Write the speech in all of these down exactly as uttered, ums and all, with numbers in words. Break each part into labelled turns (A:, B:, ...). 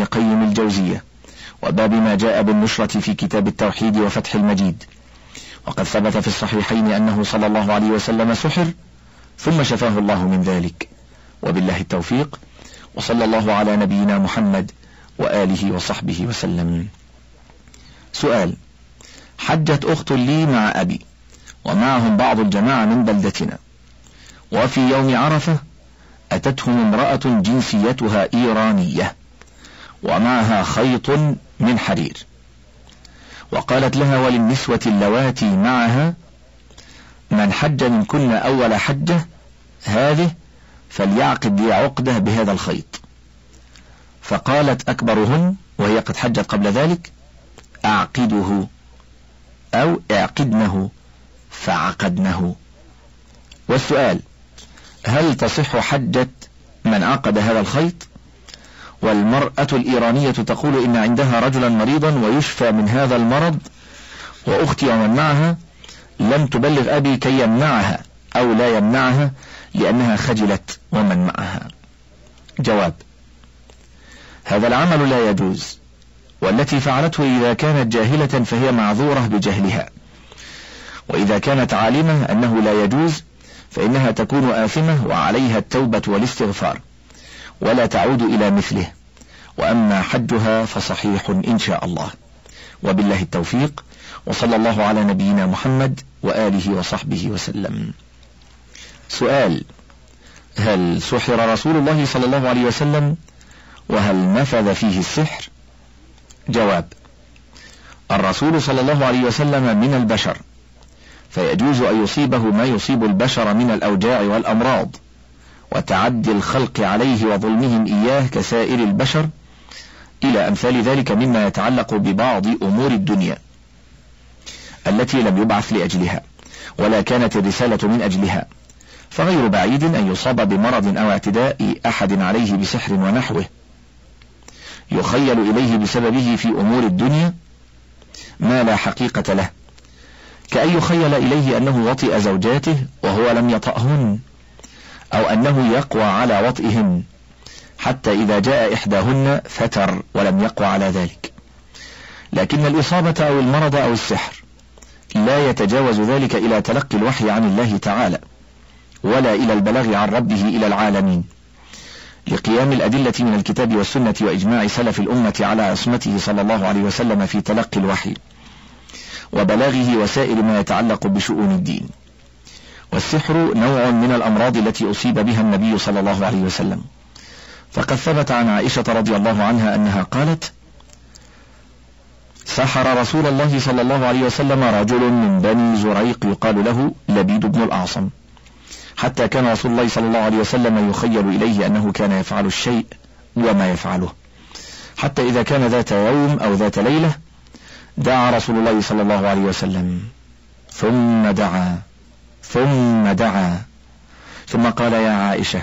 A: ابن قيم الجوزية، وباب ما جاء بالنشرة في كتاب التوحيد وفتح المجيد. وقد ثبت في الصحيحين أنه صلى الله عليه وسلم سحر ثم شفاه الله من ذلك، وبالله التوفيق، وصلى الله على نبينا محمد وآله وصحبه وسلم. سؤال: حجت أخت لي مع أبي ومعهم بعض الجماعة من بلدتنا، وفي يوم عرفة أتتهم امرأة جنسيتها إيرانية ومعها خيط من حرير، وقالت لها وللنسوة اللواتي معها: من حج منكن أول حجة هذه فليعقد لي عقدة بهذا الخيط. فقالت أكبرهن وهي قد حجت قبل ذلك: أعقده أو اعقدنه، فعقدنه. والسؤال: هل تصح حجة من عقد هذا الخيط؟ والمرأة الإيرانية تقول إن عندها رجلا مريضا ويشفى من هذا المرض، وأختي ومن معها لم تبلغ أبي كي يمنعها أو لا يمنعها لأنها خجلت ومن معها. جواب: هذا العمل لا يجوز، والتي فعلته إذا كانت جاهلة فهي معذورة بجهلها، وإذا كانت عالمة أنه لا يجوز فإنها تكون آثمة وعليها التوبة والاستغفار ولا تعود إلى مثله، وأما حجها فصحيح إن شاء الله، وبالله التوفيق، وصلى الله على نبينا محمد وآله وصحبه وسلم. سؤال: هل سحر رسول الله صلى الله عليه وسلم وهل نفذ فيه السحر؟ جواب: الرسول صلى الله عليه وسلم من البشر، فيجوز أن يصيبه ما يصيب البشر من الأوجاع والأمراض وتعدي الخلق عليه وظلمهم إياه كسائر البشر، إلى أمثال ذلك مما يتعلق ببعض أمور الدنيا التي لم يبعث لأجلها ولا كانت الرسالة من أجلها، فغير بعيد أن يصاب بمرض أو اعتداء أحد عليه بسحر ونحوه يخيل إليه بسببه في أمور الدنيا ما لا حقيقة له، كأن يخيل إليه أنه وطئ زوجاته وهو لم يطأهن، أو أنه يقوى على وطئهن حتى إذا جاء إحداهن فتر ولم يقوى على ذلك. لكن الإصابة أو المرض أو السحر لا يتجاوز ذلك إلى تلقي الوحي عن الله تعالى ولا إلى البلاغ عن ربه إلى العالمين، لقيام الأدلة من الكتاب والسنة وإجماع سلف الأمة على عصمته صلى الله عليه وسلم في تلقي الوحي وبلاغه وسائر ما يتعلق بشؤون الدين. والسحر نوع من الأمراض التي أصيب بها النبي صلى الله عليه وسلم، فقد ثبت عن عائشة رضي الله عنها أنها قالت: سحر رسول الله صلى الله عليه وسلم رجل من بني زريق يقال له لبيد بن الأعصم، حتى كان رسول الله صلى الله عليه وسلم يخيل إليه أنه كان يفعل الشيء وما يفعله، حتى إذا كان ذات يوم أو ذات ليلة دعا رسول الله صلى الله عليه وسلم ثم دعا ثم دعا ثم قال: يا عائشة،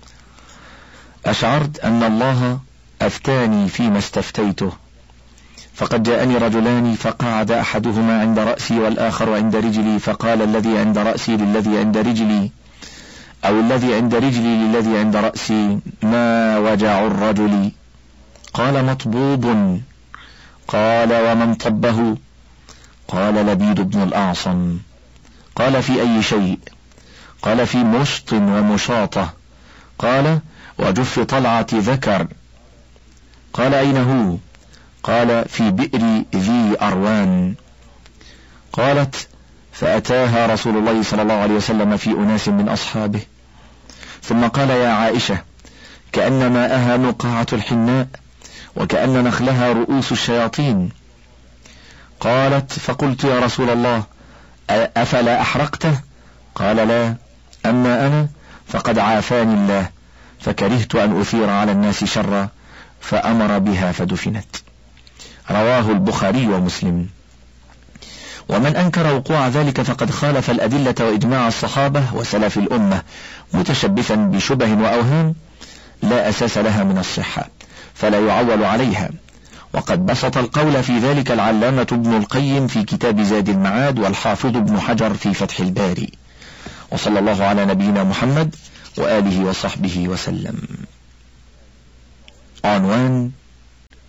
A: أشعرت أن الله أفتاني فيما استفتيته، فقد جاءني رجلان فقعد أحدهما عند رأسي والآخر عند رجلي، فقال الذي عند رأسي للذي عند رجلي أو الذي عند رجلي للذي عند رأسي: ما وجع الرجل؟ قال: مطبوب. قال: ومن طبه؟ قال: لبيد بن الأعصم. قال: في أي شيء؟ قال: في مشط ومشاطة. قال: وجف طلعة ذكر. قال: أين هو؟ قال: في بئر ذي أروان. قالت: فأتاها رسول الله صلى الله عليه وسلم في أناس من أصحابه، ثم قال: يا عائشة، كأن ماءها نقاعة الحناء وكأن نخلها رؤوس الشياطين. قالت: فقلت: يا رسول الله، أفلا أحرقته؟ قال: لا، أما أنا فقد عافاني الله، فكرهت أن أثير على الناس شرا، فأمر بها فدفنت. رواه البخاري ومسلم. ومن أنكر وقوع ذلك فقد خالف الأدلة وإجماع الصحابة وسلف الأمة، متشبثا بشبه وأوهام لا أساس لها من الصحة، فلا يعول عليها. وقد بسط القول في ذلك العلامة ابن القيم في كتاب زاد المعاد، والحافظ ابن حجر في فتح الباري. وصلى الله على نبينا محمد وآله وصحبه وسلم. عنوان: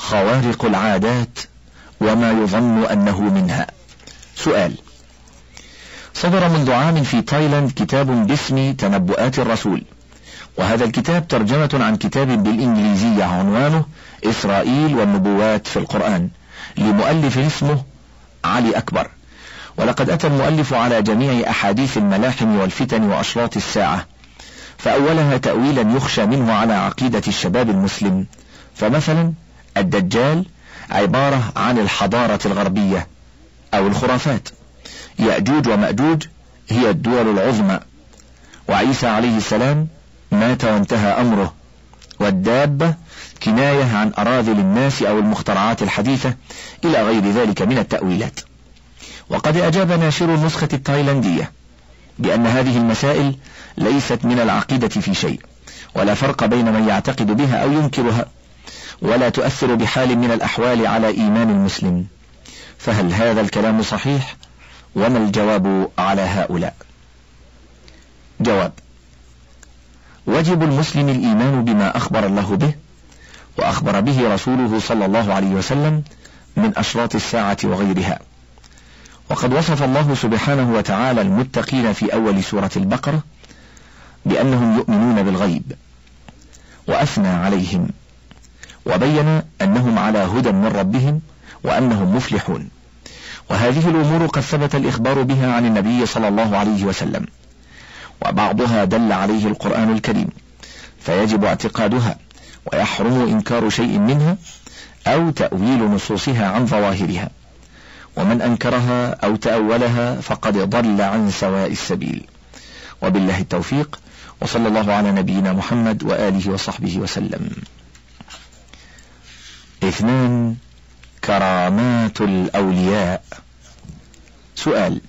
A: خوارق العادات وما يظن أنه منها. سؤال: صدر منذ عام في تايلاند كتاب باسم تنبؤات الرسول، وهذا الكتاب ترجمة عن كتاب بالإنجليزية عنوانه إسرائيل والنبوات في القرآن لمؤلف اسمه علي أكبر، ولقد أتى المؤلف على جميع أحاديث الملاحم والفتن وأشراط الساعة، فأولها تأويلا يخشى منه على عقيدة الشباب المسلم. فمثلا الدجال عبارة عن الحضارة الغربية أو الخرافات، يأجوج ومأجوج هي الدول العظمى، وعيسى عليه السلام مات وانتهى أمره، والدابة كناية عن أراذل الناس أو المخترعات الحديثة إلى غير ذلك من التأويلات. وقد أجاب ناشر النسخة التايلاندية بأن هذه المسائل ليست من العقيدة في شيء، ولا فرق بين من يعتقد بها أو ينكرها، ولا تؤثر بحال من الأحوال على إيمان المسلم. فهل هذا الكلام صحيح؟ وما الجواب على هؤلاء؟ جواب: وجب المسلم الإيمان بما أخبر الله به وأخبر به رسوله صلى الله عليه وسلم من أشراط الساعة وغيرها. وقد وصف الله سبحانه وتعالى المتقين في أول سورة البقرة بأنهم يؤمنون بالغيب، وأثنى عليهم وبين أنهم على هدى من ربهم وأنهم مفلحون. وهذه الأمور قد ثبت الإخبار بها عن النبي صلى الله عليه وسلم، وبعضها دل عليه القرآن الكريم، فيجب اعتقادها ويحرم إنكار شيء منها أو تأويل نصوصها عن ظواهرها، ومن أنكرها أو تأولها فقد ضل عن سواء السبيل. وبالله التوفيق، وصلى الله على نبينا محمد وآله وصحبه وسلم. اثنان: كرامات الأولياء. سؤال: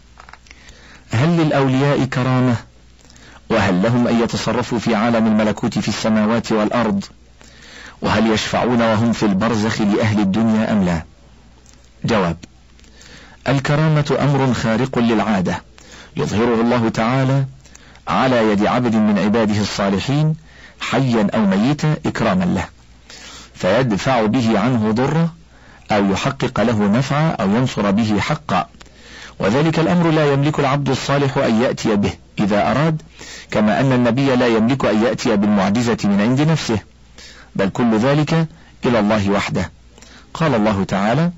A: هل للأولياء كرامة؟ وهل لهم أن يتصرفوا في عالم الملكوت في السماوات والأرض؟ وهل يشفعون وهم في البرزخ لأهل الدنيا أم لا؟ جواب: الكرامة أمر خارق للعادة يظهره الله تعالى على يد عبد من عباده الصالحين حيا أو ميتا إكراما له، فيدفع به عنه ضره أو يحقق له نفعا أو ينصر به حقا، وذلك الأمر لا يملك العبد الصالح أن يأتي به إذا أراد، كما أن النبي لا يملك أن يأتي بالمعجزة من عند نفسه، بل كل ذلك إلى الله وحده. قال الله تعالى: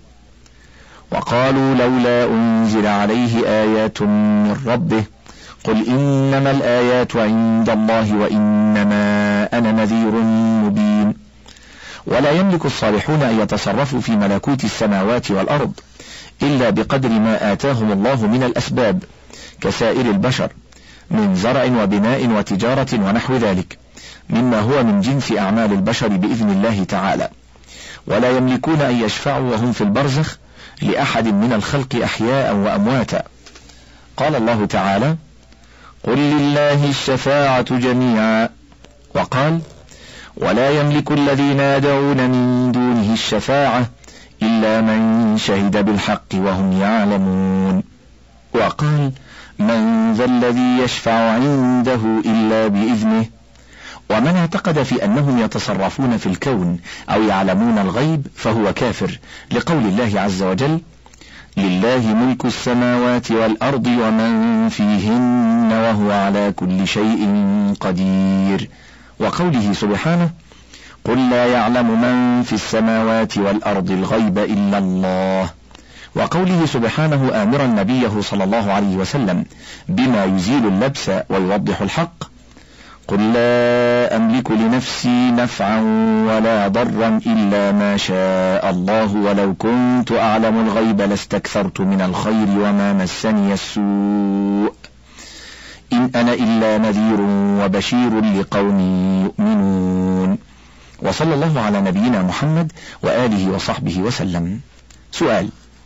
A: وقالوا لولا أنزل عليه آيات من ربه قل إنما الآيات عند الله وإنما أنا نذير مبين. ولا يملك الصالحون أن يتصرفوا في ملكوت السماوات والأرض إلا بقدر ما آتاهم الله من الأسباب كسائر البشر من زرع وبناء وتجارة ونحو ذلك مما هو من جنس أعمال البشر بإذن الله تعالى. ولا يملكون أن يشفعوا وهم في البرزخ لأحد من الخلق أحياء وأمواتا. قال الله تعالى: قل لله الشفاعة جميعا. وقال: ولا يملك الذين يدعون من دونه الشفاعة إلا من شهد بالحق وهم يعلمون. وقال: من ذا الذي يشفع عنده إلا بإذنه. ومن اعتقد في أنهم يتصرفون في الكون أو يعلمون الغيب فهو كافر، لقول الله عز وجل: لله ملك السماوات والأرض ومن فيهن وهو على كل شيء قدير. وقوله سبحانه: قل لا يعلم من في السماوات والأرض الغيب إلا الله. وقوله سبحانه آمرا نبيه صلى الله عليه وسلم بما يزيل اللبس ويوضح الحق: قل لا أملك لنفسي نفعا ولا ضرا إلا ما شاء الله ولو كنت أعلم الغيب لاستكثرت من الخير وما مسني السوء إن أنا إلا نذير وبشير لقوم يؤمنون. وصلى الله على نبينا محمد وآله وصحبه وسلم. سؤال: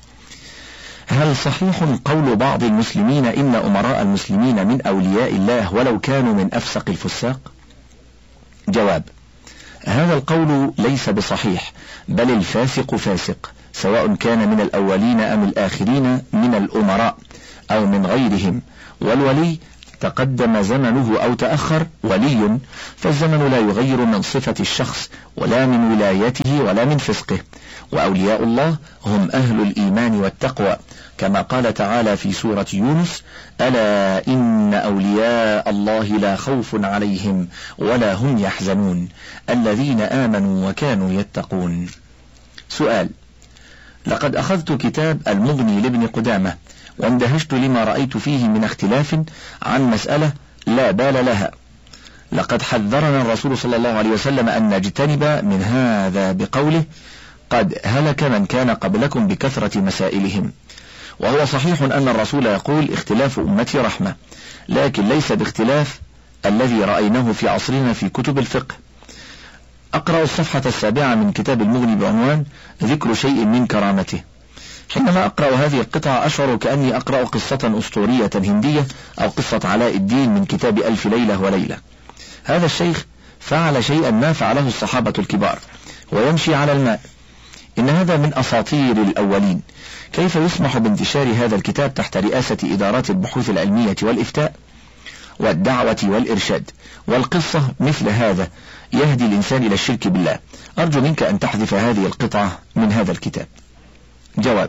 A: هل صحيح قول بعض المسلمين إن أمراء المسلمين من أولياء الله ولو كانوا من أفسق الفساق؟ جواب: هذا القول ليس بصحيح، بل الفاسق فاسق، سواء كان من الأولين أم الآخرين من الأمراء أو من غيرهم، والولي تقدم زمنه أو تأخر. ولي فالزمن لا يغير من صفة الشخص ولا من ولايته ولا من فسقه. وأولياء الله هم أهل الإيمان والتقوى، كما قال تعالى في سورة يونس: ألا إن أولياء الله لا خوف عليهم ولا هم يحزنون الذين آمنوا وكانوا يتقون. سؤال: لقد أخذت كتاب المغني لابن قدامة واندهشت لما رأيت فيه من اختلاف عن مسألة لا بال لها. لقد حذرنا الرسول صلى الله عليه وسلم أن نجتنب من هذا بقوله: قد هلك من كان قبلكم بكثرة مسائلهم. وهو صحيح أن الرسول يقول: اختلاف أمتي رحمة، لكن ليس باختلاف الذي رأيناه في عصرنا في كتب الفقه. أقرأ الصفحة السابعة من كتاب المغني بعنوان ذكر شيء من كرامته. حينما أقرأ هذه القطعة أشعر كأني أقرأ قصة أسطورية هندية أو قصة علاء الدين من كتاب ألف ليلة وليلة. هذا الشيخ فعل شيئا ما فعله الصحابة الكبار، ويمشي على الماء. إن هذا من أساطير الأولين. كيف يسمح بانتشار هذا الكتاب تحت رئاسة إدارات البحوث العلمية والإفتاء والدعوة والإرشاد؟ والقصة مثل هذا يهدي الإنسان إلى الشرك بالله. أرجو منك أن تحذف هذه القطعة من هذا الكتاب. جواب: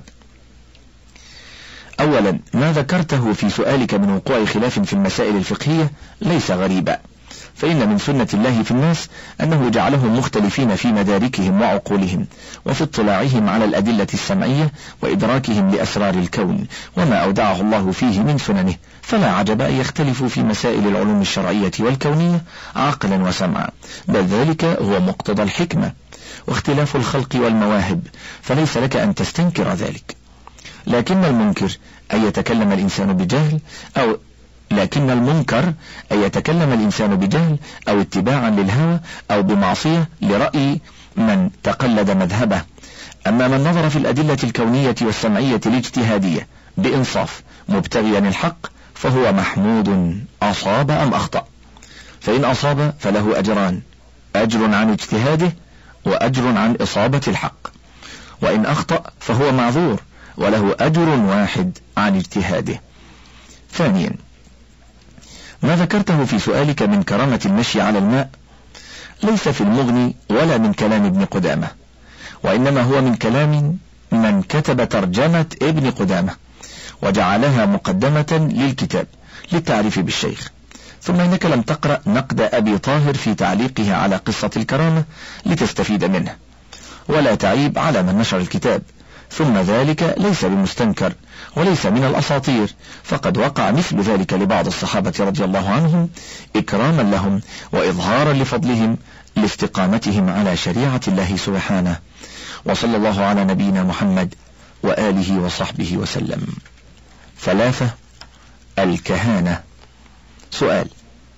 A: أولا، ما ذكرته في سؤالك من وقوع خلاف في المسائل الفقهية ليس غريبا، فإن من سنة الله في الناس أنه جعلهم مختلفين في مداركهم وعقولهم وفي اطلاعهم على الأدلة السمعية وإدراكهم لأسرار الكون وما أودعه الله فيه من سننه، فلا عجب أن يختلفوا في مسائل العلوم الشرعية والكونية عقلا وسمعا، بل ذلك هو مقتضى الحكمة واختلاف الخلق والمواهب، فليس لك أن تستنكر ذلك. لكن المنكر أن يتكلم الإنسان بجهل أو لكن المنكر أن يتكلم الإنسان بجهل أو اتباعا للهوى أو بمعصية لرأي من تقلد مذهبه. أما من نظر في الأدلة الكونية والسمعية الاجتهادية بإنصاف مبتغيا الحق فهو محمود، أصاب أم أخطأ. فإن أصاب فله أجران: أجر عن اجتهاده وأجر عن إصابة الحق، وإن أخطأ فهو معذور وله أجر واحد عن اجتهاده. ثانيا، ما ذكرته في سؤالك من كرامة المشي على الماء ليس في المغني ولا من كلام ابن قدامة، وإنما هو من كلام من كتب ترجمة ابن قدامة وجعلها مقدمة للكتاب للتعريف بالشيخ. ثم إنك لم تقرأ نقد أبي طاهر في تعليقه على قصة الكرامة لتستفيد منه، ولا تعيب على من نشر الكتاب. ثم ذلك ليس بمستنكر وليس من الأساطير، فقد وقع مثل ذلك لبعض الصحابة رضي الله عنهم إكراما لهم وإظهارا لفضلهم لاستقامتهم على شريعة الله سبحانه. وصلى الله على نبينا محمد وآله وصحبه وسلم. ثلاثة، الكهانة. سؤال: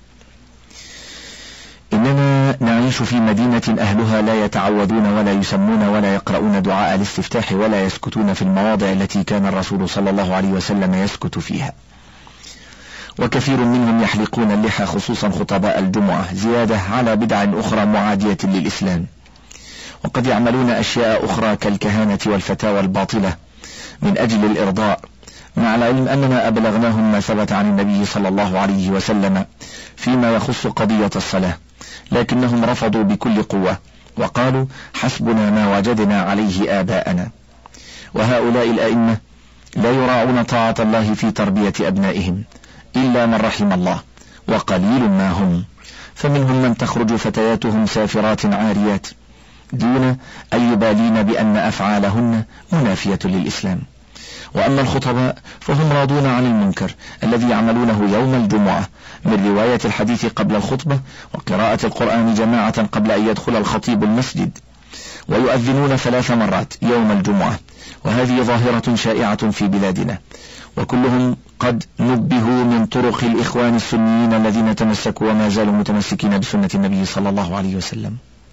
A: إننا نعيش في مدينة أهلها لا يتعوذون ولا يسمون ولا يقرؤون دعاء الاستفتاح ولا يسكتون في المواضع التي كان الرسول صلى الله عليه وسلم يسكت فيها، وكثير منهم يحلقون اللحى خصوصا خطباء الجمعة زيادة على بدع أخرى معادية للإسلام، وقد يعملون أشياء أخرى كالكهانة والفتاوى الباطلة من أجل الإرضاء، مع العلم أننا أبلغناهم ما ثبت عن النبي صلى الله عليه وسلم فيما يخص قضية الصلاة، لكنهم رفضوا بكل قوة وقالوا: حسبنا ما وجدنا عليه آباءنا. وهؤلاء الأئمة لا يراعون طاعة الله في تربية أبنائهم إلا من رحم الله، وقليل ما هم، فمنهم من تخرج فتياتهم سافرات عاريات دون أن يبالين بأن أفعالهن منافية للإسلام. وأما الخطباء فهم راضون عن المنكر الذي يعملونه يوم الجمعة من رواية الحديث قبل الخطبة وقراءة القرآن جماعة قبل أن يدخل الخطيب المسجد، ويؤذنون ثلاث مرات يوم الجمعة، وهذه ظاهرة شائعة في بلادنا، وكلهم قد نبهوا من طرق الإخوان السنيين الذين تمسكوا وما زالوا متمسكين بسنة النبي صلى الله عليه وسلم.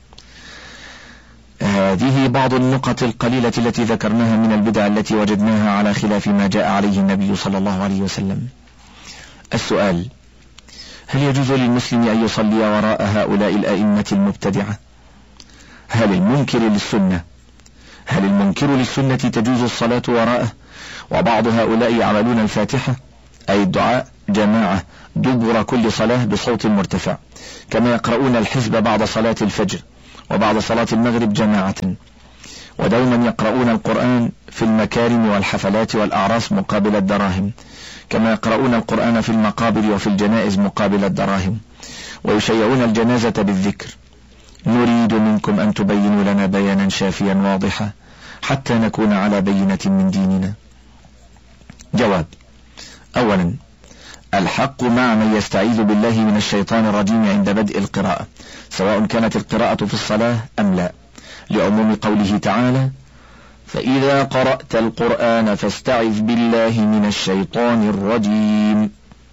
A: هذه بعض النقط القليلة التي ذكرناها من البدع التي وجدناها على خلاف ما جاء عليه النبي صلى الله عليه وسلم. السؤال: هل يجوز للمسلم أن يصلي وراء هؤلاء الأئمة المبتدعة؟ هل المنكر للسنة هل المنكر للسنة تجوز الصلاة وراءه؟ وبعض هؤلاء يعملون الفاتحة أي الدعاء جماعة دبر كل صلاة بصوت مرتفع، كما يقرؤون الحزب بعد صلاة الفجر وبعد صلاة المغرب جماعة. ودوما يقرؤون القرآن في المكارم والحفلات والأعراس مقابل الدراهم، كما يقرؤون القرآن في المقابر وفي الجنائز مقابل الدراهم. ويشيعون الجنازة بالذكر: نريد منكم أن تبينوا لنا بيانا شافيا واضحا حتى نكون على بينة من ديننا. جواب: أولا، الحق مع من يستعيذ بالله من الشيطان الرجيم عند بدء القراءة، سواء كانت القراءة في الصلاة أم لا، لعموم قوله تعالى: فإذا قرأت القرآن فاستعذ بالله من الشيطان الرجيم،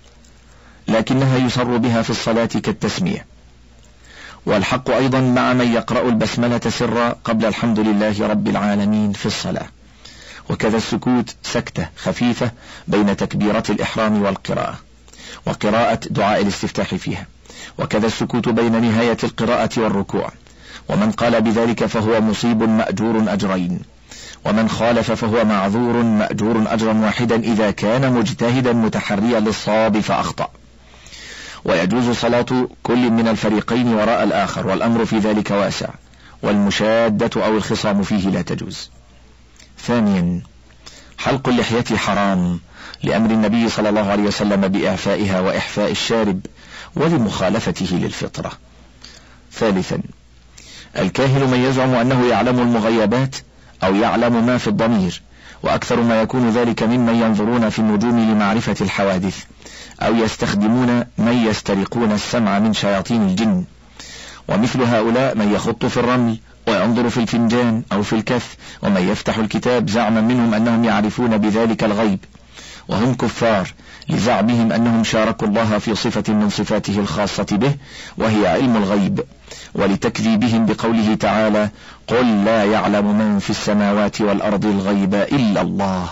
A: لكنها يسر بها في الصلاة كالتسمية. والحق أيضا مع من يقرأ البسملة سرا قبل الحمد لله رب العالمين في الصلاة، وكذا السكوت سكتة خفيفة بين تكبيرة الإحرام والقراءة وقراءة دعاء الاستفتاح فيها، وكذا السكوت بين نهاية القراءة والركوع. ومن قال بذلك فهو مصيب مأجور أجرين، ومن خالف فهو معذور مأجور أجرا واحدا إذا كان مجتهدا متحريا للصواب فأخطأ. ويجوز صلاة كل من الفريقين وراء الآخر، والأمر في ذلك واسع، والمشادة أو الخصام فيه لا تجوز. ثانيا، حلق اللحية حرام لأمر النبي صلى الله عليه وسلم بإعفائها وإحفاء الشارب ولمخالفته للفطرة. ثالثا، الكاهن من يزعم أنه يعلم المغيبات أو يعلم ما في الضمير، وأكثر ما يكون ذلك ممن ينظرون في النجوم لمعرفة الحوادث، أو يستخدمون من يسترقون السمع من شياطين الجن. ومثل هؤلاء من يخط في الرمل وينظر في الفنجان أو في الكف، ومن يفتح الكتاب زعما منهم أنهم يعرفون بذلك الغيب، وهم كفار لزعمهم أنهم شاركوا الله في صفة من صفاته الخاصة به وهي علم الغيب، ولتكذيبهم بقوله تعالى: قل لا يعلم من في السماوات والأرض الغيب إلا الله،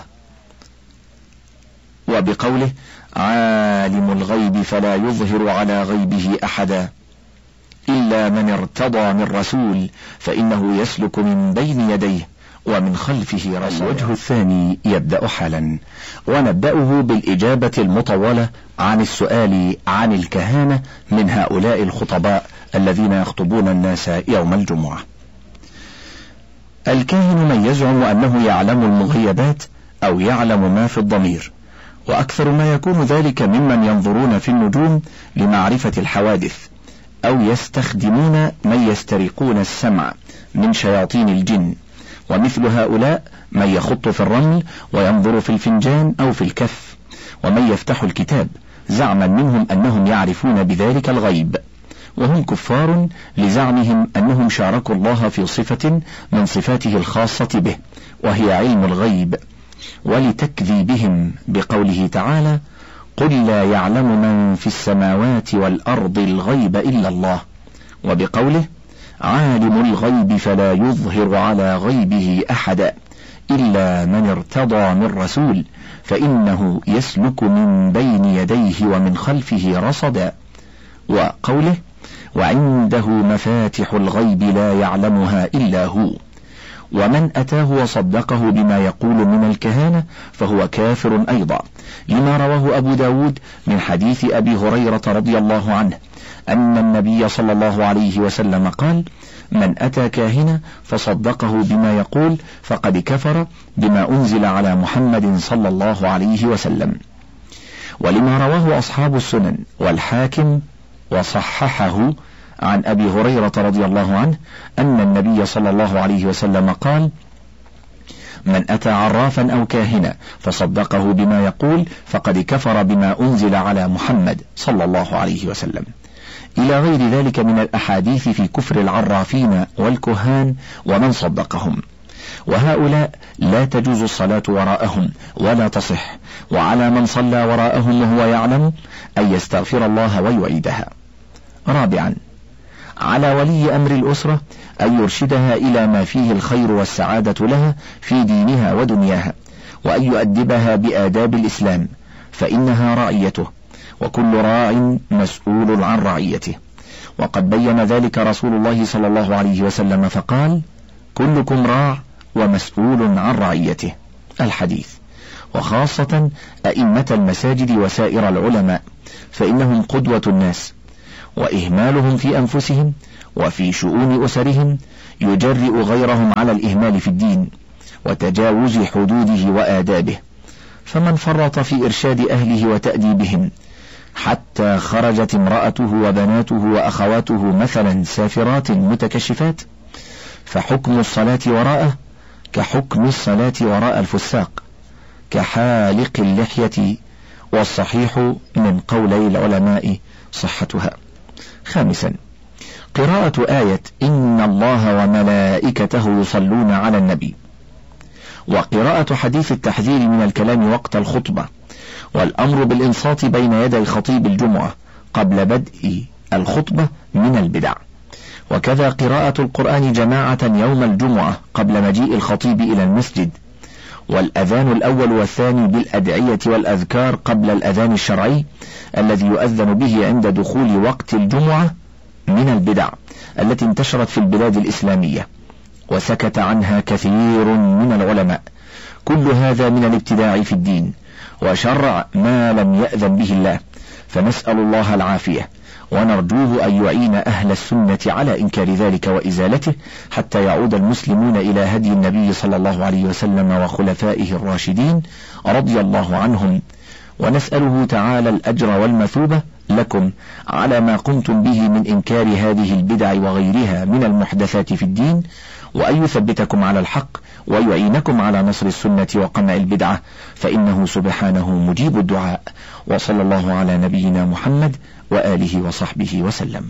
A: وبقوله: عالم الغيب فلا يظهر على غيبه أحدا إلا من ارتضى من رسول فإنه يسلك من بين يديه ومن خلفه رصدا.
B: الوجه الثاني يبدأ حالا، ونبدأه بالإجابة المطولة عن السؤال عن الكهانة من هؤلاء الخطباء الذين يخطبون الناس يوم الجمعة. الكاهن من يزعم أنه يعلم المغيبات أو يعلم ما في الضمير، وأكثر ما يكون ذلك ممن ينظرون في النجوم لمعرفة الحوادث، أو يستخدمون من يسترقون السمع من شياطين الجن. ومثل هؤلاء من يخط في الرمل وينظر في الفنجان أو في الكف، ومن يفتح الكتاب زعما منهم أنهم يعرفون بذلك الغيب، وهم كفار لزعمهم أنهم شاركوا الله في صفة من صفاته الخاصة به وهي علم الغيب، ولتكذيبهم بقوله تعالى: قل لا يعلم من في السماوات والأرض الغيب إلا الله، وبقوله: عالم الغيب فلا يظهر على غيبه أحدا إلا من ارتضى من رسول فإنه يسلك من بين يديه ومن خلفه رصدا، وقوله: وعنده مفاتح الغيب لا يعلمها إلا هو. ومن أتاه وصدقه بما يقول من الكهانة فهو كافر أيضا، لما رواه أبو داود من حديث أبي هريرة رضي الله عنه أن النبي صلى الله عليه وسلم قال: من أتى كاهنا فصدقه بما يقول فقد كفر بما أنزل على محمد صلى الله عليه وسلم. ولما رواه أصحاب السنن والحاكم وصححه عن أبي هريرة رضي الله عنه أن النبي صلى الله عليه وسلم قال: من أتى عرافا أو كاهنا فصدقه بما يقول فقد كفر بما أنزل على محمد صلى الله عليه وسلم، إلى غير ذلك من الأحاديث في كفر العرافين والكهان ومن صدقهم. وهؤلاء لا تجوز الصلاة وراءهم ولا تصح، وعلى من صلى وراءهم وهو يعلم أن يستغفر الله ويعيدها. رابعا، على ولي أمر الأسرة أن يرشدها إلى ما فيه الخير والسعادة لها في دينها ودنياها، وأن يؤدبها بآداب الإسلام، فإنها رعيته، وكل راع مسؤول عن رعيته. وقد بين ذلك رسول الله صلى الله عليه وسلم فقال: كلكم راع ومسؤول عن رعيته، الحديث.
A: وخاصة أئمة المساجد وسائر العلماء، فإنهم قدوة الناس، وإهمالهم في أنفسهم وفي شؤون أسرهم يجرئ غيرهم على الإهمال في الدين وتجاوز حدوده وآدابه. فمن فرط في إرشاد أهله وتأديبهم حتى خرجت امرأته وبناته وأخواته مثلا سافرات متكشفات، فحكم الصلاة وراءه كحكم الصلاة وراء الفساق كحالق اللحية، والصحيح من قولي العلماء صحتها. خامسا، قراءة آية إن الله وملائكته يصلون على النبي، وقراءة حديث التحذير من الكلام وقت الخطبة، والأمر بالإنصات بين يدي خطيب الجمعة قبل بدء الخطبة من البدع، وكذا قراءة القرآن جماعة يوم الجمعة قبل مجيء الخطيب إلى المسجد، والأذان الأول والثاني بالأدعية والأذكار قبل الأذان الشرعي الذي يؤذن به عند دخول وقت الجمعة من البدع التي انتشرت في البلاد الإسلامية وسكت عنها كثير من العلماء. كل هذا من الابتداع في الدين وشرع ما لم يأذن به الله، فنسأل الله العافية ونرجوه أن يعين أهل السنة على إنكار ذلك وإزالته حتى يعود المسلمون إلى هدي النبي صلى الله عليه وسلم وخلفائه الراشدين رضي الله عنهم، ونسأله تعالى الأجر والمثوبة لكم على ما قمتم به من إنكار هذه البدع وغيرها من المحدثات في الدين، وأن يثبتكم على الحق ويعينكم على نصر السنة وقمع البدعة، فإنه سبحانه مجيب الدعاء. وصلى الله على نبينا محمد وآله وصحبه وسلم.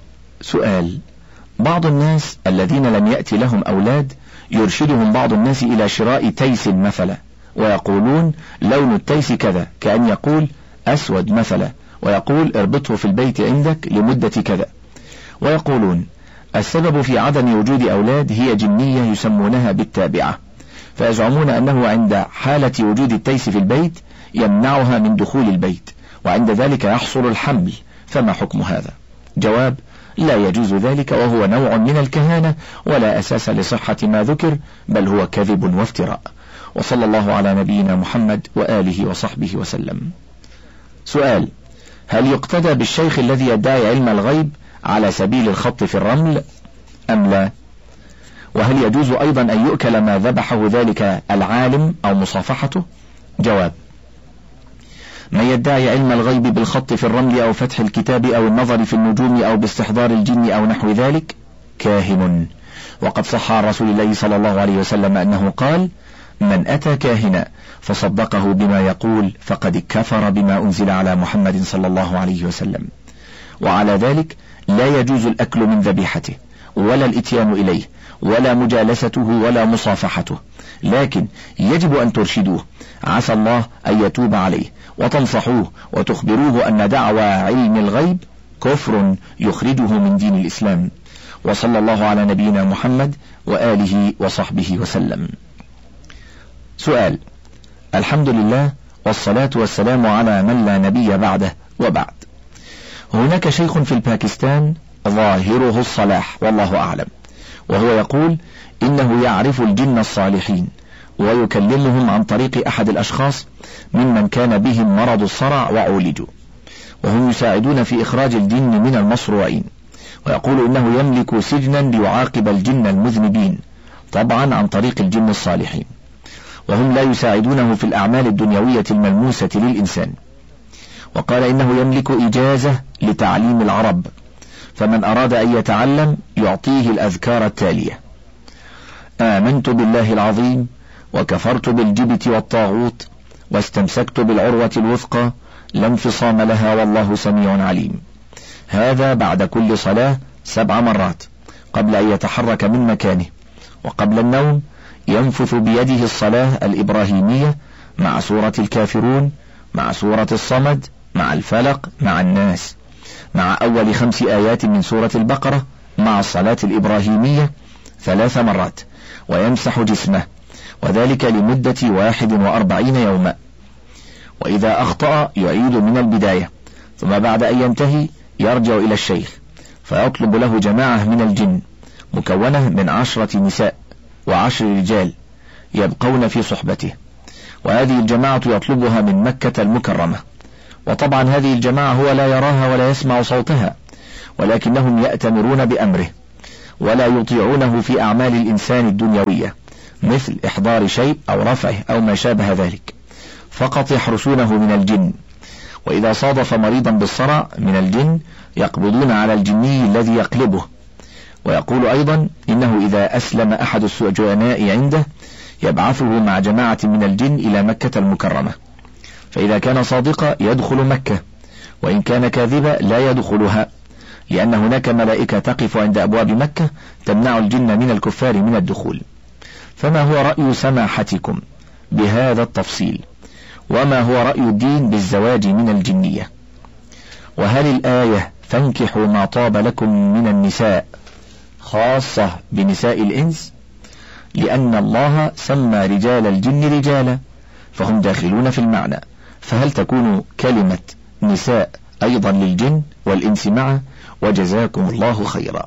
A: سؤال: بعض الناس الذين لم يأتي لهم أولاد يرشدهم بعض الناس إلى شراء تيس مثلا، ويقولون لون التيس كذا، كأن يقول أسود مثلا، ويقول اربطه في البيت عندك لمدة كذا، ويقولون السبب في عدم وجود أولاد هي جنية يسمونها بالتابعة، فيزعمون أنه عند حالة وجود التيس في البيت يمنعها من دخول البيت، وعند ذلك يحصل الحمل، فما حكم هذا؟ جواب: لا يجوز ذلك، وهو نوع من الكهانة ولا أساس لصحة ما ذكر، بل هو كذب وافتراء. وصلى الله على نبينا محمد وآله وصحبه وسلم. سؤال: هل يقتدى بالشيخ الذي يدعي علم الغيب على سبيل الخط في الرمل أم لا؟ وهل يجوز أيضا أن يؤكل ما ذبحه ذلك العالم أو مصافحته؟ جواب: من يدعي علم الغيب بالخط في الرمل أو فتح الكتاب أو النظر في النجوم أو باستحضار الجن أو نحو ذلك كاهن، وقد صح عن رسول الله صلى الله عليه وسلم أنه قال: من أتى كاهنا فصدقه بما يقول فقد كفر بما أنزل على محمد صلى الله عليه وسلم. وعلى ذلك لا يجوز الأكل من ذبيحته ولا الإتيان إليه ولا مجالسته ولا مصافحته، لكن يجب أن ترشدوه، عسى الله أن يتوب عليه، وتنصحوه وتخبروه أن دعوى علم الغيب كفر يخرجه من دين الإسلام. وصلى الله على نبينا محمد وآله وصحبه وسلم. سؤال: الحمد لله والصلاة والسلام على من لا نبي بعده، وبعد. هناك شيخ في الباكستان ظاهره الصلاح والله أعلم، وهو يقول إنه يعرف الجن الصالحين ويكلمهم عن طريق أحد الأشخاص ممن كان بهم مرض الصرع وعولجوا، وهم يساعدون في إخراج الجن من المصروعين، ويقول إنه يملك سجنا ليعاقب الجن المذنبين، طبعا عن طريق الجن الصالحين، وهم لا يساعدونه في الأعمال الدنيوية الملموسة للإنسان. وقال إنه يملك إجازة لتعليم العرب، فمن أراد أن يتعلم يعطيه الأذكار التالية: آمنت بالله العظيم وكفرت بالجبت والطاغوت واستمسكت بالعروة الوثقى لا انفصام لها والله سميع عليم. هذا بعد كل صلاة سبع مرات قبل أن يتحرك من مكانه، وقبل النوم ينفث بيده الصلاة الإبراهيمية مع سورة الكافرون، مع سورة الصمد، مع الفلق، مع الناس، مع أول خمس آيات من سورة البقرة، مع الصلاة الإبراهيمية ثلاث مرات، ويمسح جسمه، وذلك لمدة واحد وأربعين يوما. وإذا أخطأ يعيد من البداية، ثم بعد أن ينتهي يرجع إلى الشيخ فيطلب له جماعة من الجن مكونة من عشرة نساء وعشر رجال يبقون في صحبته، وهذه الجماعة يطلبها من مكة المكرمة، وطبعا هذه الجماعة هو لا يراها ولا يسمع صوتها، ولكنهم يأتمرون بأمره ولا يطيعونه في أعمال الإنسان الدنيوية مثل إحضار شيء أو رفعه أو ما شابه ذلك، فقط يحرسونه من الجن. وإذا صادف مريضا بالصرع من الجن يقبضون على الجني الذي يقلبه. ويقول أيضا إنه إذا أسلم أحد السجناء عنده يبعثه مع جماعة من الجن إلى مكة المكرمة، فإذا كان صادقا يدخل مكة، وإن كان كاذبا لا يدخلها، لأن هناك ملائكة تقف عند أبواب مكة تمنع الجن من الكفار من الدخول. فما هو رأي سماحتكم بهذا التفصيل؟ وما هو رأي الدين بالزواج من الجنية؟ وهل الآية فانكحوا ما طاب لكم من النساء خاصة بنساء الإنس؟ لأن الله سمى رجال الجن رجالا فهم داخلون في المعنى، فهل تكون كلمة نساء أيضا للجن والإنس معا؟ وجزاكم الله خيرا.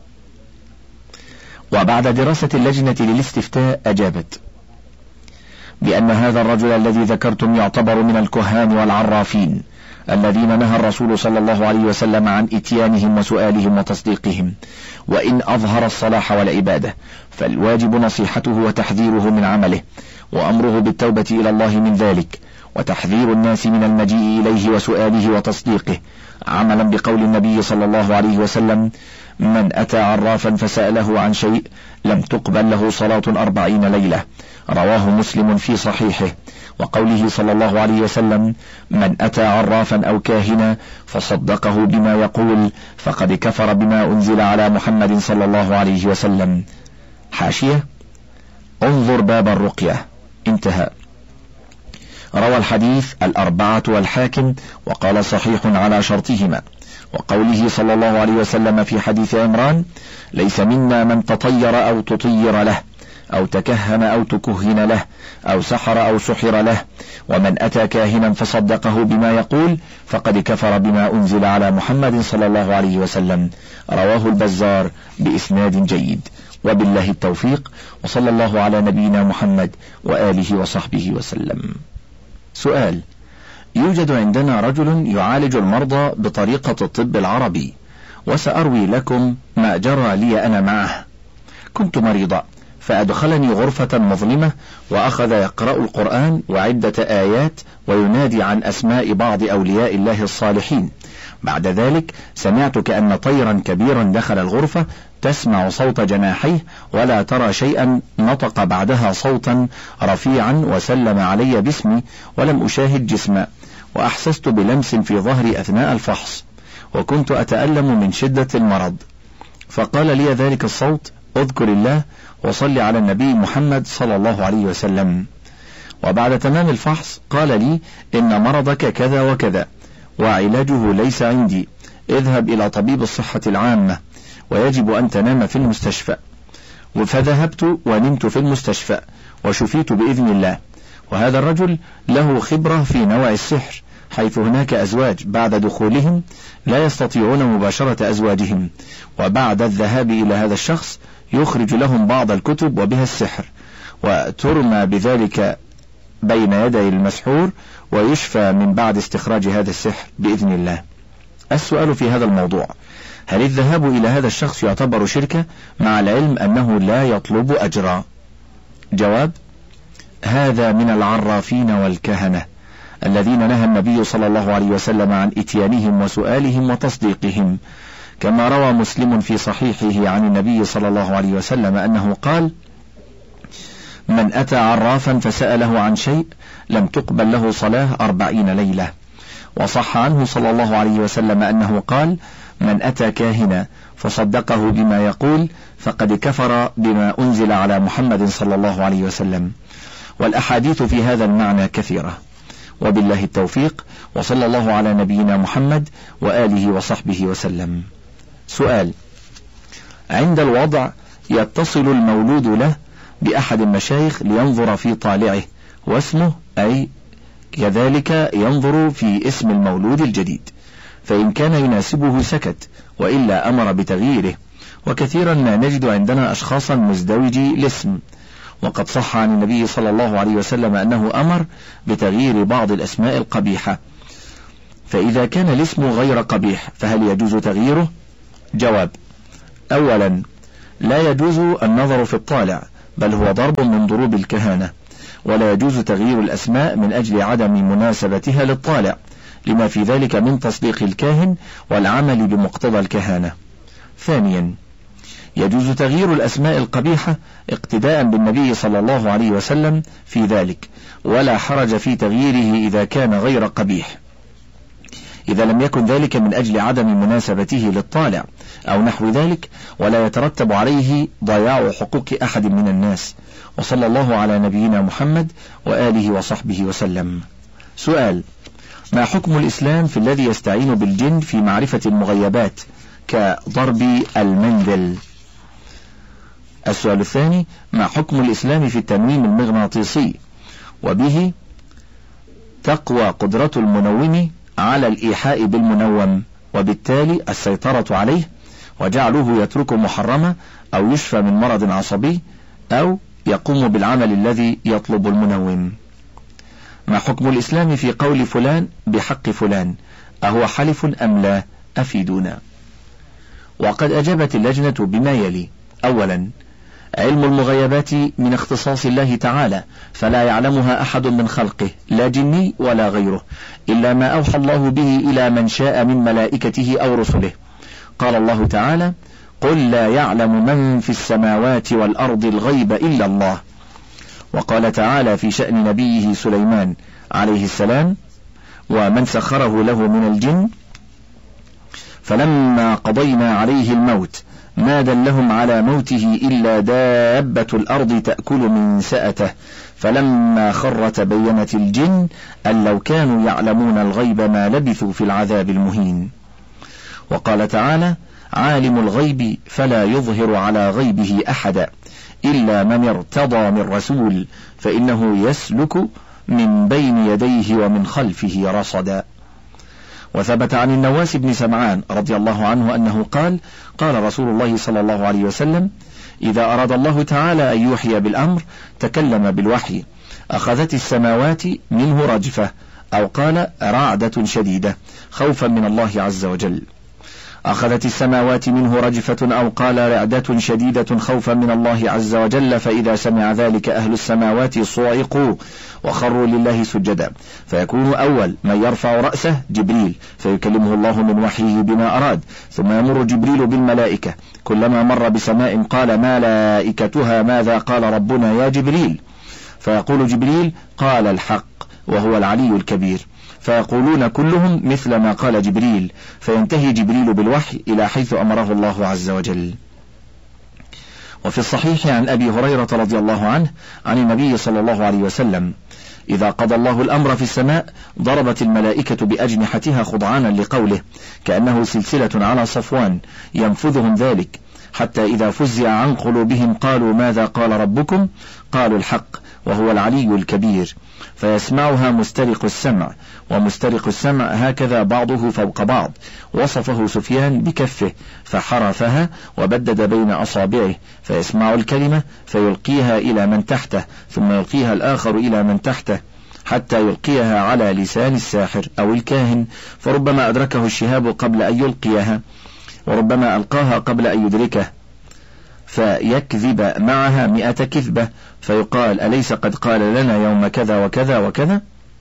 A: وبعد دراسة اللجنة للاستفتاء أجابت بأن هذا الرجل الذي ذكرتم يعتبر من الكهان والعرافين الذين نهى الرسول صلى الله عليه وسلم عن إتيانهم وسؤالهم وتصديقهم، وإن أظهر الصلاح والعبادة فالواجب نصيحته وتحذيره من عمله، وأمره بالتوبة إلى الله من ذلك، وتحذير الناس من المجيء إليه وسؤاله وتصديقه، عملا بقول النبي صلى الله عليه وسلم: من أتى عرافا فسأله عن شيء لم تقبل له صلاة أربعين ليلة، رواه مسلم في صحيحه. وقوله صلى الله عليه وسلم: من أتى عرافا أو كاهنا فصدقه بما يقول فقد كفر بما أنزل على محمد صلى الله عليه وسلم. حاشية: انظر باب الرقية. انتهى. روى الحديث الأربعة والحاكم وقال صحيح على شرطهما. وقوله صلى الله عليه وسلم في حديث عمران: ليس منا من تطير أو تطير له أو تكهن أو تكهن له أو سحر أو سحر له، ومن أتى كاهنا فصدقه بما يقول فقد كفر بما أنزل على محمد صلى الله عليه وسلم. رواه البزار بإسناد جيد. وبالله التوفيق، وصلى الله على نبينا محمد وآله وصحبه وسلم. سؤال: يوجد عندنا رجل يعالج المرضى بطريقة الطب العربي، وسأروي لكم ما جرى لي أنا معه. كنت مريضا فأدخلني غرفة مظلمة وأخذ يقرأ القرآن وعدة آيات وينادي عن أسماء بعض أولياء الله الصالحين. بعد ذلك سمعت كأن طيرا كبيرا دخل الغرفة، تسمع صوت جناحيه ولا ترى شيئا، نطق بعدها صوتا رفيعا وسلم علي باسمي ولم أشاهد جسما، وأحسست بلمس في ظهري أثناء الفحص، وكنت أتألم من شدة المرض. فقال لي ذلك الصوت: اذكر الله وصل على النبي محمد صلى الله عليه وسلم. وبعد تمام الفحص قال لي: إن مرضك كذا وكذا وعلاجه ليس عندي، اذهب إلى طبيب الصحة العامة ويجب أن تنام في المستشفى. فذهبت ونمت في المستشفى وشفيت بإذن الله. وهذا الرجل له خبرة في نوع السحر، حيث هناك أزواج بعد دخولهم لا يستطيعون مباشرة أزواجهم، وبعد الذهاب إلى هذا الشخص يخرج لهم بعض الكتب وبها السحر، وترمى بذلك بين يدي المسحور ويشفى من بعد استخراج هذا السحر بإذن الله. السؤال في هذا الموضوع: هل الذهاب إلى هذا الشخص يعتبر شركة مع العلم أنه لا يطلب أجرا؟ جواب: هذا من العرافين والكهنة الذين نهى النبي صلى الله عليه وسلم عن إتيانهم وسؤالهم وتصديقهم، كما روى مسلم في صحيحه عن النبي صلى الله عليه وسلم أنه قال: من أتى عرافا فسأله عن شيء لم تقبل له صلاة أربعين ليلة. وصح عنه صلى الله عليه وسلم أنه قال: من أتى كاهنا فصدقه بما يقول فقد كفر بما أنزل على محمد صلى الله عليه وسلم. والأحاديث في هذا المعنى كثيرة. وبالله التوفيق، وصلى الله على نبينا محمد وآله وصحبه وسلم. سؤال: عند الوضع يتصل المولود له بأحد المشايخ لينظر في طالعه واسمه، أي كذلك ينظر في اسم المولود الجديد، فإن كان يناسبه سكت، وإلا أمر بتغييره. وكثيرا ما نجد عندنا أشخاصا مزدوجي الاسم، وقد صح عن النبي صلى الله عليه وسلم أنه أمر بتغيير بعض الأسماء القبيحة. فإذا كان الاسم غير قبيح فهل يجوز تغييره؟ جواب: أولا، لا يجوز النظر في الطالع، بل هو ضرب من ضروب الكهانة، ولا يجوز تغيير الأسماء من أجل عدم مناسبتها للطالع، لما في ذلك من تصديق الكاهن والعمل بمقتضى الكهانة. ثانيا، يجوز تغيير الأسماء القبيحة اقتداء بالنبي صلى الله عليه وسلم في ذلك، ولا حرج في تغييره إذا كان غير قبيح، إذا لم يكن ذلك من أجل عدم مناسبته للطالع أو نحو ذلك، ولا يترتب عليه ضياع حقوق أحد من الناس. وصلى الله على نبينا محمد وآله وصحبه وسلم. سؤال: ما حكم الإسلام في الذي يستعين بالجن في معرفة المغيبات كضرب المندل؟ السؤال الثاني: ما حكم الإسلام في التنويم المغناطيسي وبه تقوى قدرة المنوم على الإيحاء بالمنوم، وبالتالي السيطرة عليه وجعله يترك محرمة أو يشفى من مرض عصبي أو يقوم بالعمل الذي يطلب المنوم؟ ما حكم الإسلام في قول فلان بحق فلان، أهو حلف أم لا؟ أفيدونا. وقد أجابت اللجنة بما يلي: أولا، علم المغيبات من اختصاص الله تعالى، فلا يعلمها أحد من خلقه لا جني ولا غيره، إلا ما أوحى الله به إلى من شاء من ملائكته أو رسله. قال الله تعالى: قل لا يعلم من في السماوات والأرض الغيب إلا الله. وقال تعالى في شأن نبيه سليمان عليه السلام: ومن سخره له من الجن فلما قضينا عليه الموت ما دلهم على موته إلا دابة الأرض تأكل من سأته فلما خر تبينت الجن أن لو كانوا يعلمون الغيب ما لبثوا في العذاب المهين. وقال تعالى: عالم الغيب فلا يظهر على غيبه أحدا إلا من ارتضى من رسول فإنه يسلك من بين يديه ومن خلفه رصدا. وثبت عن النواس بن سمعان رضي الله عنه أنه قال: قال رسول الله صلى الله عليه وسلم: إذا أراد الله تعالى أن يوحي بالأمر تكلم بالوحي، أخذت السماوات منه رجفة، أو قال رعدة شديدة خوفا من الله عز وجل. أخذت السماوات منه رجفة أو قال رعدة شديدة خوفا من الله عز وجل، فإذا سمع ذلك أهل السماوات صعقوا وخروا لله سجدا، فيكون أول من يرفع رأسه جبريل فيكلمه الله من وحيه بما أراد، ثم يمر جبريل بالملائكة، كلما مر بسماء قال ملائكتها ماذا قال ربنا يا جبريل، فيقول جبريل قال الحق وهو العلي الكبير، فيقولون كلهم مثل ما قال جبريل، فينتهي جبريل بالوحي إلى حيث أمره الله عز وجل. وفي الصحيح عن أبي هريرة رضي الله عنه عن النبي صلى الله عليه وسلم: إذا قضى الله الأمر في السماء ضربت الملائكة بأجنحتها خضعانا لقوله، كأنه سلسلة على صفوان ينفذهم ذلك، حتى إذا فزع عن قلوبهم قالوا ماذا قال ربكم؟ قالوا الحق وهو العلي الكبير، فيسمعها مسترق السمع، ومسترق السمع هكذا بعضه فوق بعض، وصفه سفيان بكفه فحرفها وبدد بين أصابعه، فيسمع الكلمة فيلقيها إلى من تحته، ثم يلقيها الآخر إلى من تحته، حتى يلقيها على لسان الساحر أو الكاهن، فربما أدركه الشهاب قبل أن يلقيها، وربما ألقاها قبل أن يدركه، فيكذب معها مئة كذبة، فيقال أليس قد قال لنا يوم كذا وكذا وكذا،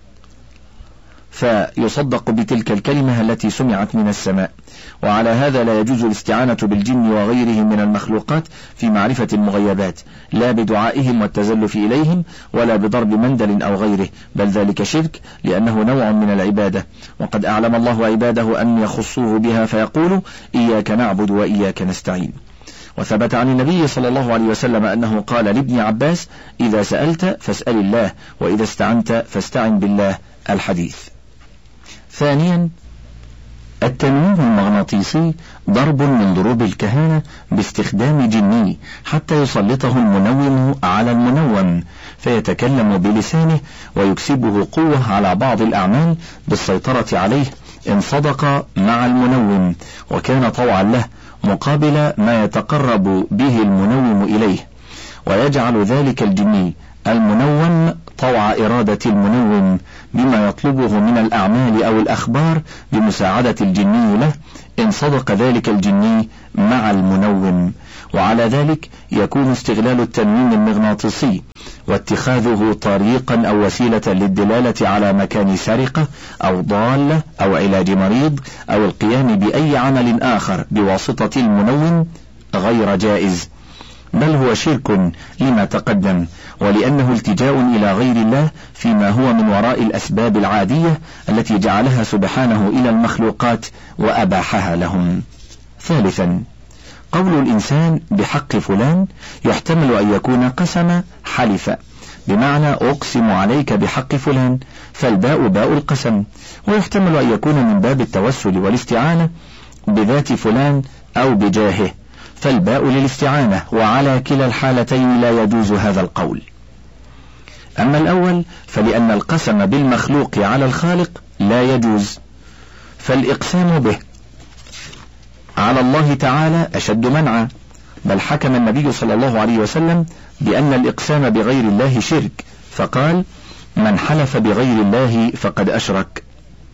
A: فيصدق بتلك الكلمة التي سمعت من السماء. وعلى هذا لا يجوز الاستعانة بالجن وغيرهم من المخلوقات في معرفة المغيبات، لا بدعائهم والتزلف إليهم ولا بضرب مندل أو غيره، بل ذلك شرك لأنه نوع من العبادة، وقد أعلم الله عباده أن يخصوه بها فيقولوا إياك نعبد وإياك نستعين. وثبت عن النبي صلى الله عليه وسلم أنه قال لابن عباس: إذا سألت فاسأل الله، وإذا استعنت فاستعن بالله. الحديث. ثانيا، التنويم المغناطيسي ضرب من ضروب الكهانة باستخدام جني حتى يسلطه المنوم على المنوم فيتكلم بلسانه ويكسبه قوة على بعض الأعمال بالسيطرة عليه إن صدق مع المنوم وكان طوعا له، مقابل ما يتقرب به المنوم إليه.
B: ويجعل ذلك الجني المنوم طوع إرادة المنوم بما يطلبه من الأعمال أو الأخبار بمساعدة الجني له إن صدق ذلك الجني مع المنوم. وعلى ذلك يكون استغلال التنويم المغناطيسي واتخاذه طريقا أو وسيلة للدلالة على مكان سرقة أو ضالة أو علاج مريض أو القيام بأي عمل آخر بواسطة المنوم غير جائز، بل هو شرك لما تقدم، ولأنه التجاء إلى غير الله فيما هو من وراء الأسباب العادية التي جعلها سبحانه إلى المخلوقات وأباحها لهم. ثالثا، قول الإنسان بحق فلان يحتمل أن يكون قسم حلف، بمعنى أقسم عليك بحق فلان، فالباء باء القسم، ويحتمل أن يكون من باب التوسل والاستعانة بذات فلان أو بجاهه، فالباء للاستعانة، وعلى كلا الحالتين لا يجوز هذا القول. أما الأول فلأن القسم بالمخلوق على الخالق لا يجوز، فالإقسام به على الله تعالى أشد منعا، بل حكم النبي صلى الله عليه وسلم بأن الإقسام بغير الله شرك، فقال: من حلف بغير الله فقد أشرك.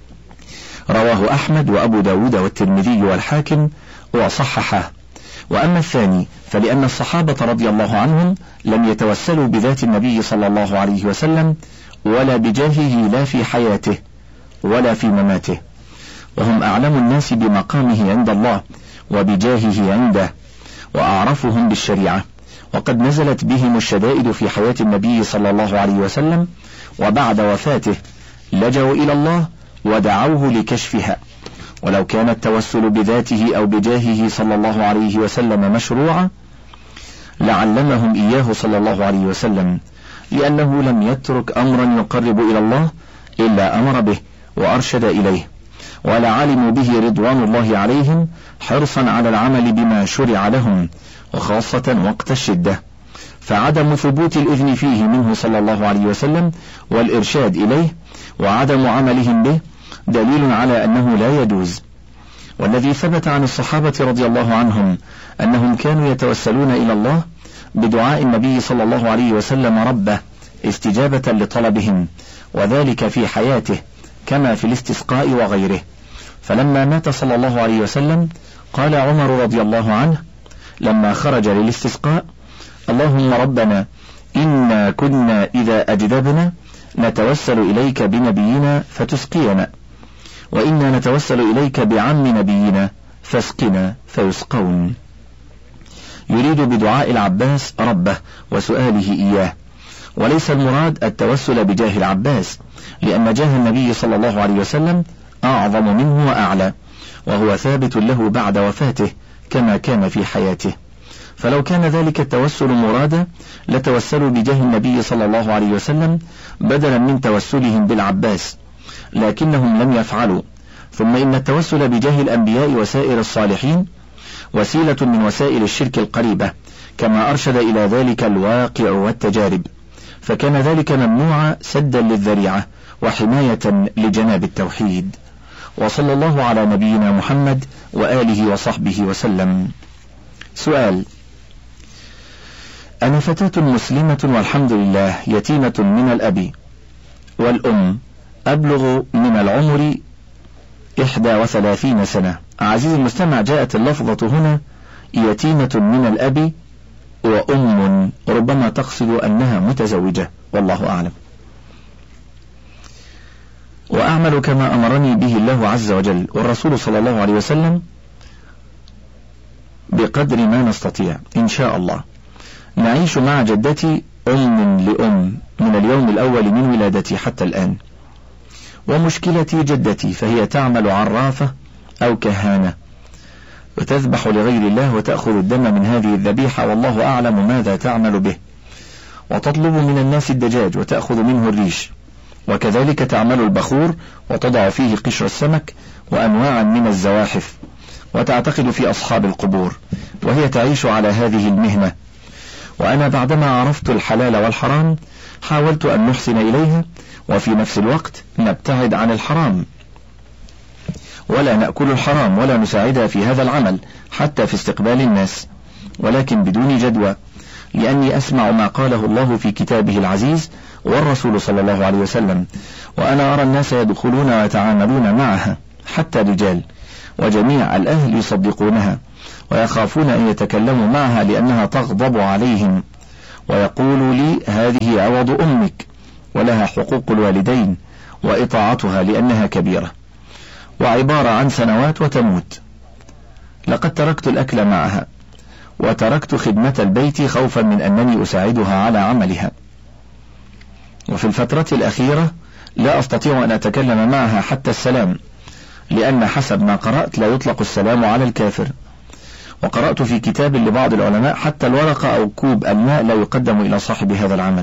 B: رواه أحمد وأبو داود والترمذي والحاكم وصححه. وأما الثاني فلأن الصحابة رضي الله عنهم لم يتوسلوا بذات النبي صلى الله عليه وسلم ولا بجاهه لا في حياته ولا في مماته، وهم أعلم الناس بمقامه عند الله وبجاهه عنده وأعرفهم بالشريعة، وقد نزلت بهم الشدائد في حياة النبي صلى الله عليه وسلم، وبعد وفاته لجوا إلى الله ودعوه لكشفها. ولو كان التوسل بذاته أو بجاهه صلى الله عليه وسلم مشروعا لعلمهم إياه صلى الله عليه وسلم، لأنه لم يترك أمرا يقرب إلى الله إلا أمر به وأرشد إليه، ولعلموا به رضوان الله عليهم حرصا على العمل بما شرع لهم، وخاصة وقت الشدة، فعدم ثبوت الإذن فيه منه صلى الله عليه وسلم والإرشاد إليه وعدم عملهم به دليل على أنه لا يجوز. والذي ثبت عن الصحابة رضي الله عنهم أنهم كانوا يتوسلون إلى الله بدعاء النبي صلى الله عليه وسلم ربه استجابة لطلبهم، وذلك في حياته كما في الاستسقاء وغيره. فلما مات صلى الله عليه وسلم قال عمر رضي الله عنه لما خرج للاستسقاء: اللهم ربنا إنا كنا إذا أجدبنا نتوسل إليك بنبينا فتسقينا، وإنا نتوسل إليك بعم نبينا فاسقنا فيسقون. يريد بدعاء العباس ربه وسؤاله إياه، وليس المراد التوسل بجاه العباس، لأن جاه النبي صلى الله عليه وسلم أعظم منه وأعلى، وهو ثابت له بعد وفاته كما كان في حياته. فلو كان ذلك التوسل مرادا لتوسلوا بجاه النبي صلى الله عليه وسلم بدلا من توسلهم بالعباس، لكنهم لم يفعلوا. ثم إن التوسل بجاه الأنبياء وسائر الصالحين وسيلة من وسائل الشرك القريبة، كما أرشد إلى ذلك الواقع والتجارب، فكان ذلك ممنوعا سدا للذريعة وحماية لجناب التوحيد. وصلى الله على نبينا محمد وآله وصحبه وسلم. سؤال: أنا فتاة مسلمة والحمد لله يتيمة من الأب والأم، أبلغ من العمر إحدى وثلاثين سنة. عزيزي المستمع، جاءت اللفظة هنا يتيمة من الأب وأم، ربما تقصد أنها متزوجة، والله أعلم. وأعمل كما أمرني به الله عز وجل والرسول صلى الله عليه وسلم بقدر ما نستطيع إن شاء الله. نعيش مع جدتي أم لأم من اليوم الأول من ولادتي حتى الآن. ومشكلتي جدتي فهي تعمل عرافة أو كهانة وتذبح لغير الله وتأخذ الدم من هذه الذبيحة، والله أعلم ماذا تعمل به، وتطلب من الناس الدجاج وتأخذ منه الريش، وكذلك تعمل البخور وتضع فيه قشر السمك وأنواعا من الزواحف، وتعتقد في أصحاب القبور، وهي تعيش على هذه المهنة. وأنا بعدما عرفت الحلال والحرام حاولت أن نحسن إليها، وفي نفس الوقت نبتعد عن الحرام ولا نأكل الحرام ولا نساعدها في هذا العمل حتى في استقبال الناس، ولكن بدون جدوى،
A: لأني أسمع ما قاله الله في كتابه العزيز والرسول صلى الله عليه وسلم، وأنا أرى الناس يدخلون ويتعاملون معها حتى الرجال، وجميع الأهل يصدقونها ويخافون أن يتكلموا معها لأنها تغضب عليهم، ويقول لي هذه عوض أمك ولها حقوق الوالدين وإطاعتها لأنها كبيرة وعبارة عن سنوات وتموت. لقد تركت الأكل معها وتركت خدمة البيت خوفا من أنني أساعدها على عملها، وفي الفترة الأخيرة لا أستطيع أن أتكلم معها حتى السلام، لأن حسب ما قرأت لا يطلق السلام على الكافر. وقرأت في كتاب لبعض العلماء حتى الورقة أو كوب الماء لا يقدم إلى صاحب هذا العمل.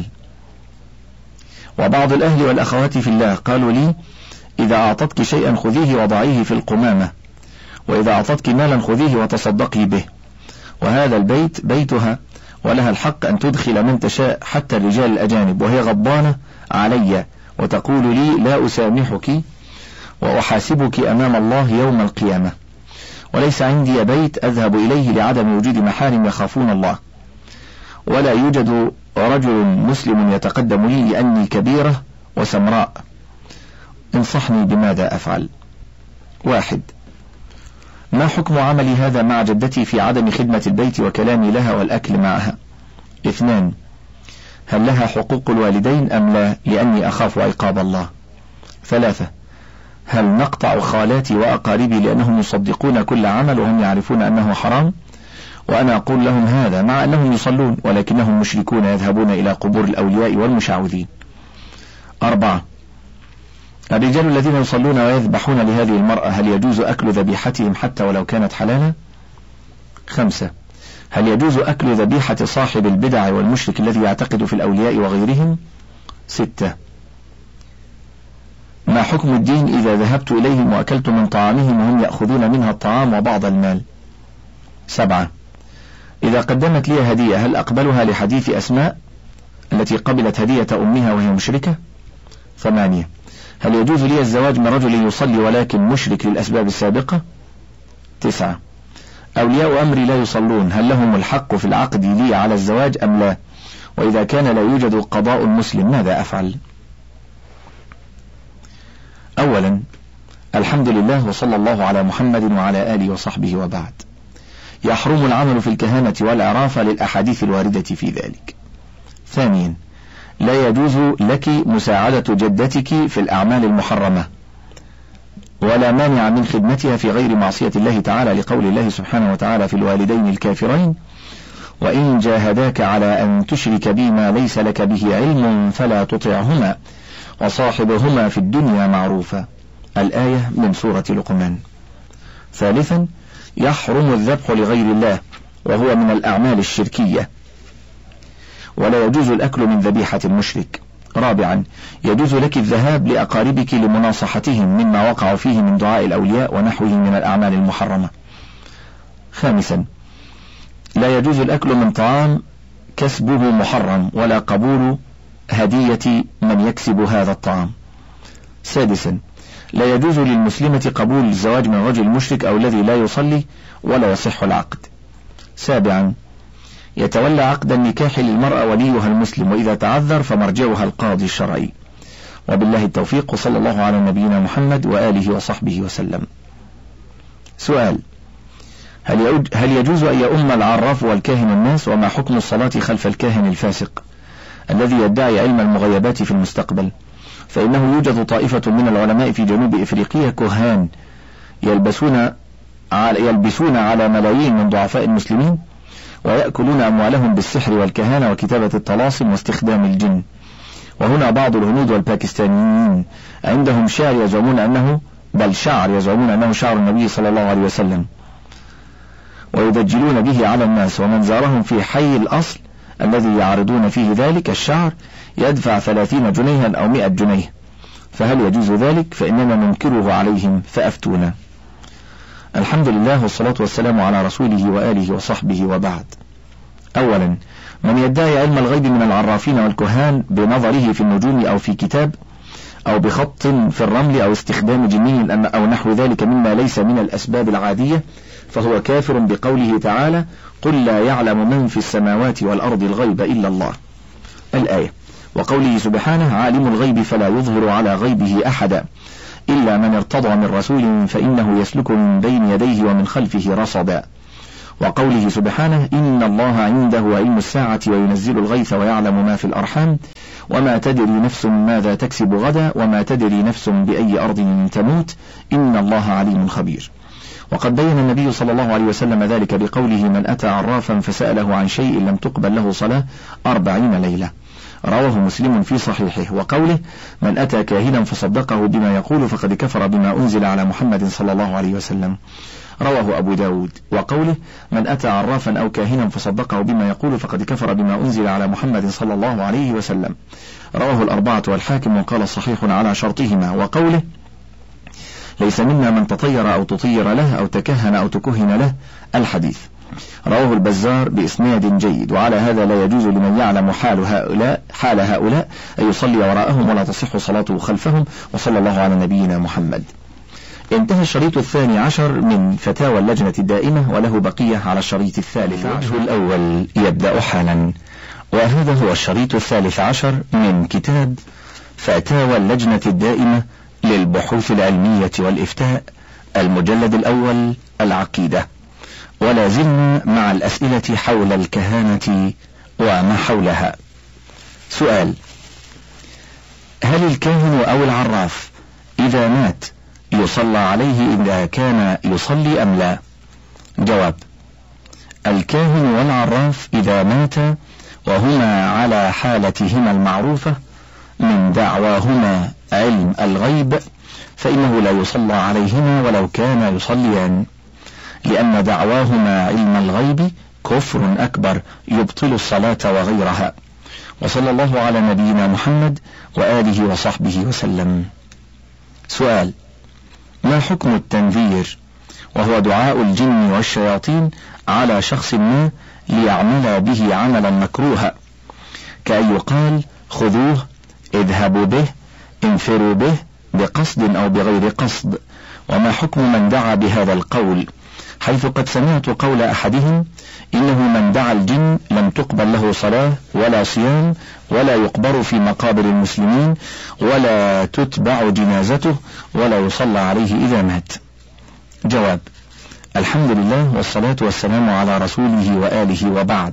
A: وبعض الأهل والأخوات في الله قالوا لي إذا أعطتك شيئا خذيه وضعيه في القمامة، وإذا أعطتك مالا خذيه وتصدقي به، وهذا البيت بيتها ولها الحق أن تدخل من تشاء حتى الرجال الأجانب، وهي غضبانة علي وتقول لي لا أسامحك وأحاسبك أمام الله يوم القيامة، وليس عندي بيت أذهب إليه لعدم وجود محارم يخافون الله، ولا يوجد رجل مسلم يتقدم لي لأني كبيرة وسمراء. انصحني بماذا أفعل؟ واحد، ما حكم عملي هذا مع جدتي في عدم خدمة البيت وكلامي لها والأكل معها؟ اثنان، هل لها حقوق الوالدين أم لا لأني أخاف عقاب الله؟ ثلاثة، هل نقطع خالاتي وأقاربي لأنهم يصدقون كل عمل وهم يعرفون أنه حرام، وأنا أقول لهم هذا مع أنهم يصلون ولكنهم مشركون يذهبون إلى قبور الأولياء والمشعوذين؟ أربعة، الرجال الذين يصلون ويذبحون لهذه المرأة هل يجوز أكل ذبيحتهم حتى ولو كانت حلالا؟ خمسة، هل يجوز أكل ذبيحة صاحب البدع والمشرك الذي يعتقد في الأولياء وغيرهم؟ ستة، ما حكم الدين إذا ذهبت إليهم وأكلت من طعامهم وهم يأخذون منها الطعام وبعض المال؟ سبعة، إذا قدمت لي هدية هل أقبلها لحديث أسماء التي قبلت هدية أمها وهي مشركة؟ ثمانية، هل يجوز لي الزواج من رجل يصلي ولكن مشرك للأسباب السابقة؟ تسعة، أولياء أمري لا يصلون هل لهم الحق في العقد لي على الزواج أم لا؟ وإذا كان لا يوجد قضاء مسلم ماذا أفعل؟ أولا، الحمد لله وصلى الله على محمد وعلى آله وصحبه وبعد. يحرم العمل في الكهانة والعرافة للأحاديث الواردة في ذلك. ثانيا، لا يجوز لك مساعدة جدتك في الأعمال المحرمة، ولا مانع من خدمتها في غير معصية الله تعالى، لقول الله سبحانه وتعالى في الوالدين الكافرين وإن جاهداك على أن تشرك بي ما ليس لك به علم فلا تطعهما وصاحبهما في الدنيا معروفا، الآية من سورة لقمان. ثالثا، يحرم الذبح لغير الله وهو من الأعمال الشركية، ولا يجوز الأكل من ذبيحة المشرك. رابعا، يجوز لك الذهاب لأقاربك لمناصحتهم مما وقعوا فيه من دعاء الأولياء ونحوه من الأعمال المحرمة. خامسا، لا يجوز الأكل من طعام كسبه محرم ولا قبول هدية من يكسب هذا الطعام. سادسا، لا يجوز للمسلمة قبول الزواج من رجل مشرك أو الذي لا يصلي ولا يصح العقد. سابعا، يتولى عقد النكاح للمرأة وليها المسلم، وإذا تعذر فمرجعها القاضي الشرعي. وبالله التوفيق، وصلى الله على نبينا محمد وآله وصحبه وسلم. سؤال، هل يجوز أن يؤم العراف والكاهن الناس؟ وما حكم الصلاة خلف الكاهن الفاسق الذي يدعي علم المغيبات في المستقبل؟ فإنه يوجد طائفة من العلماء في جنوب إفريقيا كهان يلبسون على, يلبسون على ملايين من ضعفاء المسلمين ويأكلون أموالهم بالسحر والكهانة وكتابة الطلاسم واستخدام الجن. وهنا بعض الهنود والباكستانيين عندهم شعر يزعمون أنه بل شعر يزعمون أنه شعر النبي صلى الله عليه وسلم، ويدجلون به على الناس، ومن زارهم في حي الأصل الذي يعرضون فيه ذلك الشعر يدفع ثلاثين جنيها أو مئة جنيه، فهل يجوز ذلك؟ فإننا ننكره عليهم فأفتونا. الحمد لله والصلاة والسلام على رسوله وآله وصحبه وبعد. أولا، من يدعي علم الغيب من العرافين والكهان بنظره في النجوم أو في كتاب أو بخط في الرمل أو استخدام جني أو نحو ذلك مما ليس من الأسباب العادية، فهو كافر بقوله تعالى:
B: قل لا يعلم من في السماوات والأرض الغيب إلا الله. الآية. وقوله سبحانه عالم الغيب فلا يظهر على غيبه أحدا إلا من ارتضى من رسول فإنه يسلك من بين يديه ومن خلفه رصدا. وقوله سبحانه إن الله عنده علم الساعة وينزل الغيث ويعلم ما في الأرحام وما تدري نفس ماذا تكسب غدا وما تدري نفس بأي أرض تموت إن الله عليم خبير. وقد بين النبي صلى الله عليه وسلم ذلك بقوله من أتى عرافا فسأله عن شيء لم تقبل له صلاة أربعين ليلة، رواه مسلم في صحيحه. وقوله من أتى كاهنا فصدقه بما يقول فقد كفر بما أنزل على محمد صلى الله عليه وسلم، رواه أبو داود. وقوله من أتى عرافا أو كاهنا فصدقه بما يقول فقد كفر بما أنزل على محمد صلى الله عليه وسلم، رواه الأربعة والحاكم وقال صحيح على شرطهما. وقوله ليس منا من تطير أو تطير له أو تكهن أو تكهن له، الحديث، رواه البزار بإسناد جيد. وعلى هذا لا يجوز لمن يعلم حال هؤلاء حال هؤلاء أن يصلي وراءهم ولا تصح صلاته خلفهم. وصلى الله على نبينا محمد. انتهى الشريط الثاني عشر من فتاوى اللجنة الدائمة وله بقية على الشريط الثالث عشر. الوجه الأول يبدأ حالا، وهذا هو الشريط الثالث عشر من كتاب فتاوى اللجنة الدائمة للبحوث العلمية والإفتاء، المجلد الأول، العقيدة. ولا زلنا مع الأسئلة حول الكهانة وما حولها. سؤال: هل الكاهن أو العراف إذا مات يصلى عليه إذا كان يصلي أم لا؟ جواب: الكاهن والعراف إذا مات وهما على حالتهما المعروفة من دعواهما علم الغيب فإنه لا يصلى عليهما ولو كان يصليان، لأن دعواهما علم الغيب كفر أكبر يبطل الصلاة وغيرها. وصلى الله على نبينا محمد وآله وصحبه وسلم. سؤال: ما حكم التنذير، وهو دعاء الجن والشياطين على شخص ما ليعمل به عملا مكروها، كأن يقال خذوه، اذهبوا به، انفروا به، بقصد أو بغير قصد؟ وما حكم من دعا بهذا القول، حيث قد سمعت قول أحدهم إنه من دعا الجن لم تقبل له صلاة ولا صيام ولا يقبر في مقابر المسلمين ولا تتبع جنازته ولا يصلى عليه إذا مات؟ جواب: الحمد لله والصلاة والسلام على رسوله وآله، وبعد.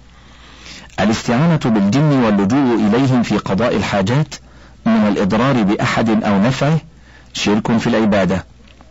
B: الاستعانة بالجن واللجوء إليهم في قضاء الحاجات من الإضرار بأحد أو نفعه شرك في العبادة،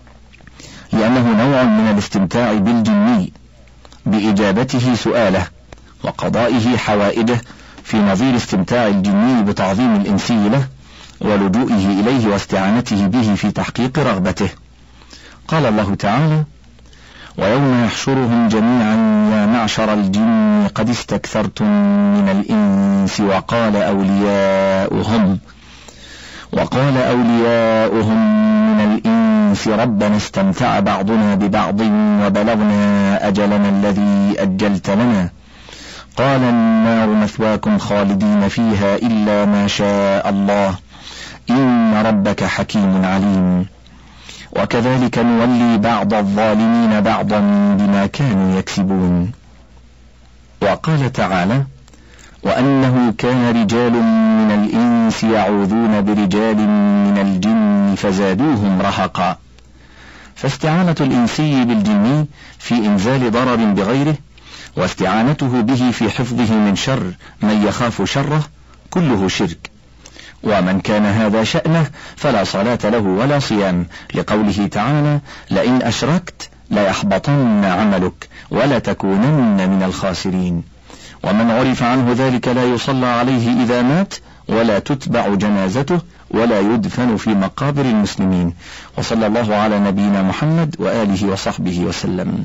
B: لأنه نوع من الاستمتاع بالجني بإجابته سؤاله وقضائه حوائجه، في نظير استمتاع الجني بتعظيم الإنسي له ولجوئه إليه واستعانته به في تحقيق رغبته. قال الله تعالى: ويوم يحشرهم جميعا يا معشر الجن قد استكثرتم من الإنس وقال أولياؤهم وقال أولياؤهم من الإنس ربنا استمتع بعضنا ببعض وبلغنا أجلنا الذي أجلت لنا قال النار مثواكم خالدين فيها إلا ما شاء الله إن ربك حكيم عليم. وكذلك نولي بعض الظالمين بعضا بما كانوا يكسبون. وقال تعالى: وأنه كان رجال من الإنس يعوذون برجال من الجن فزادوهم رهقا. فاستعانة الإنسي بالجني في إنزال ضرر بغيره واستعانته به في حفظه من شر من يخاف شره كله شرك، ومن كان هذا شأنه فلا صلاة له ولا صيام، لقوله تعالى: لئن أشركت ليحبطن عملك ولتكونن من الخاسرين. ومن عرف عنه ذلك لا يصلى عليه إذا مات ولا تتبع جنازته ولا يدفن في مقابر المسلمين. وصلى الله على نبينا محمد وآله وصحبه وسلم.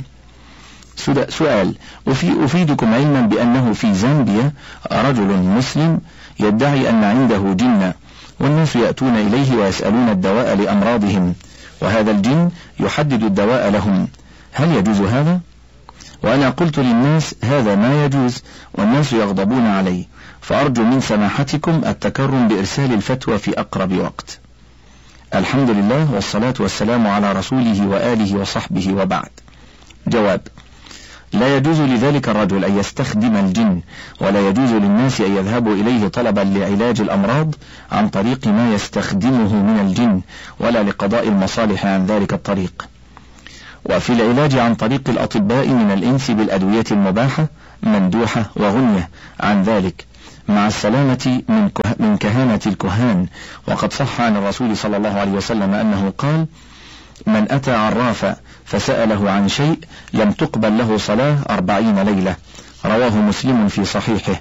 B: سؤال: أفيدكم علما بأنه في زامبيا رجل مسلم يدعي أن عنده جن والناس يأتون إليه ويسألون الدواء لأمراضهم، وهذا الجن يحدد الدواء لهم، هل يجوز هذا؟ وأنا قلت للناس هذا ما يجوز والناس يغضبون عليه، فأرجو من سماحتكم التكرم بإرسال الفتوى في أقرب وقت. الحمد لله والصلاة والسلام على رسوله وآله وصحبه، وبعد. جواب:
A: لا يجوز لذلك الرجل أن يستخدم الجن، ولا يجوز للناس أن يذهبوا إليه طلبا لعلاج الأمراض عن طريق ما يستخدمه من الجن، ولا لقضاء المصالح عن ذلك الطريق. وفي العلاج عن طريق الأطباء من الإنس بالأدوية المباحة مندوحة وغنية عن ذلك، مع السلامة من من كهانة الكهان. وقد صح عن الرسول صلى الله عليه وسلم أنه قال: من أتى عرافا فسأله عن شيء لم تقبل له صلاة أربعين ليلة. رواه مسلم في صحيحه.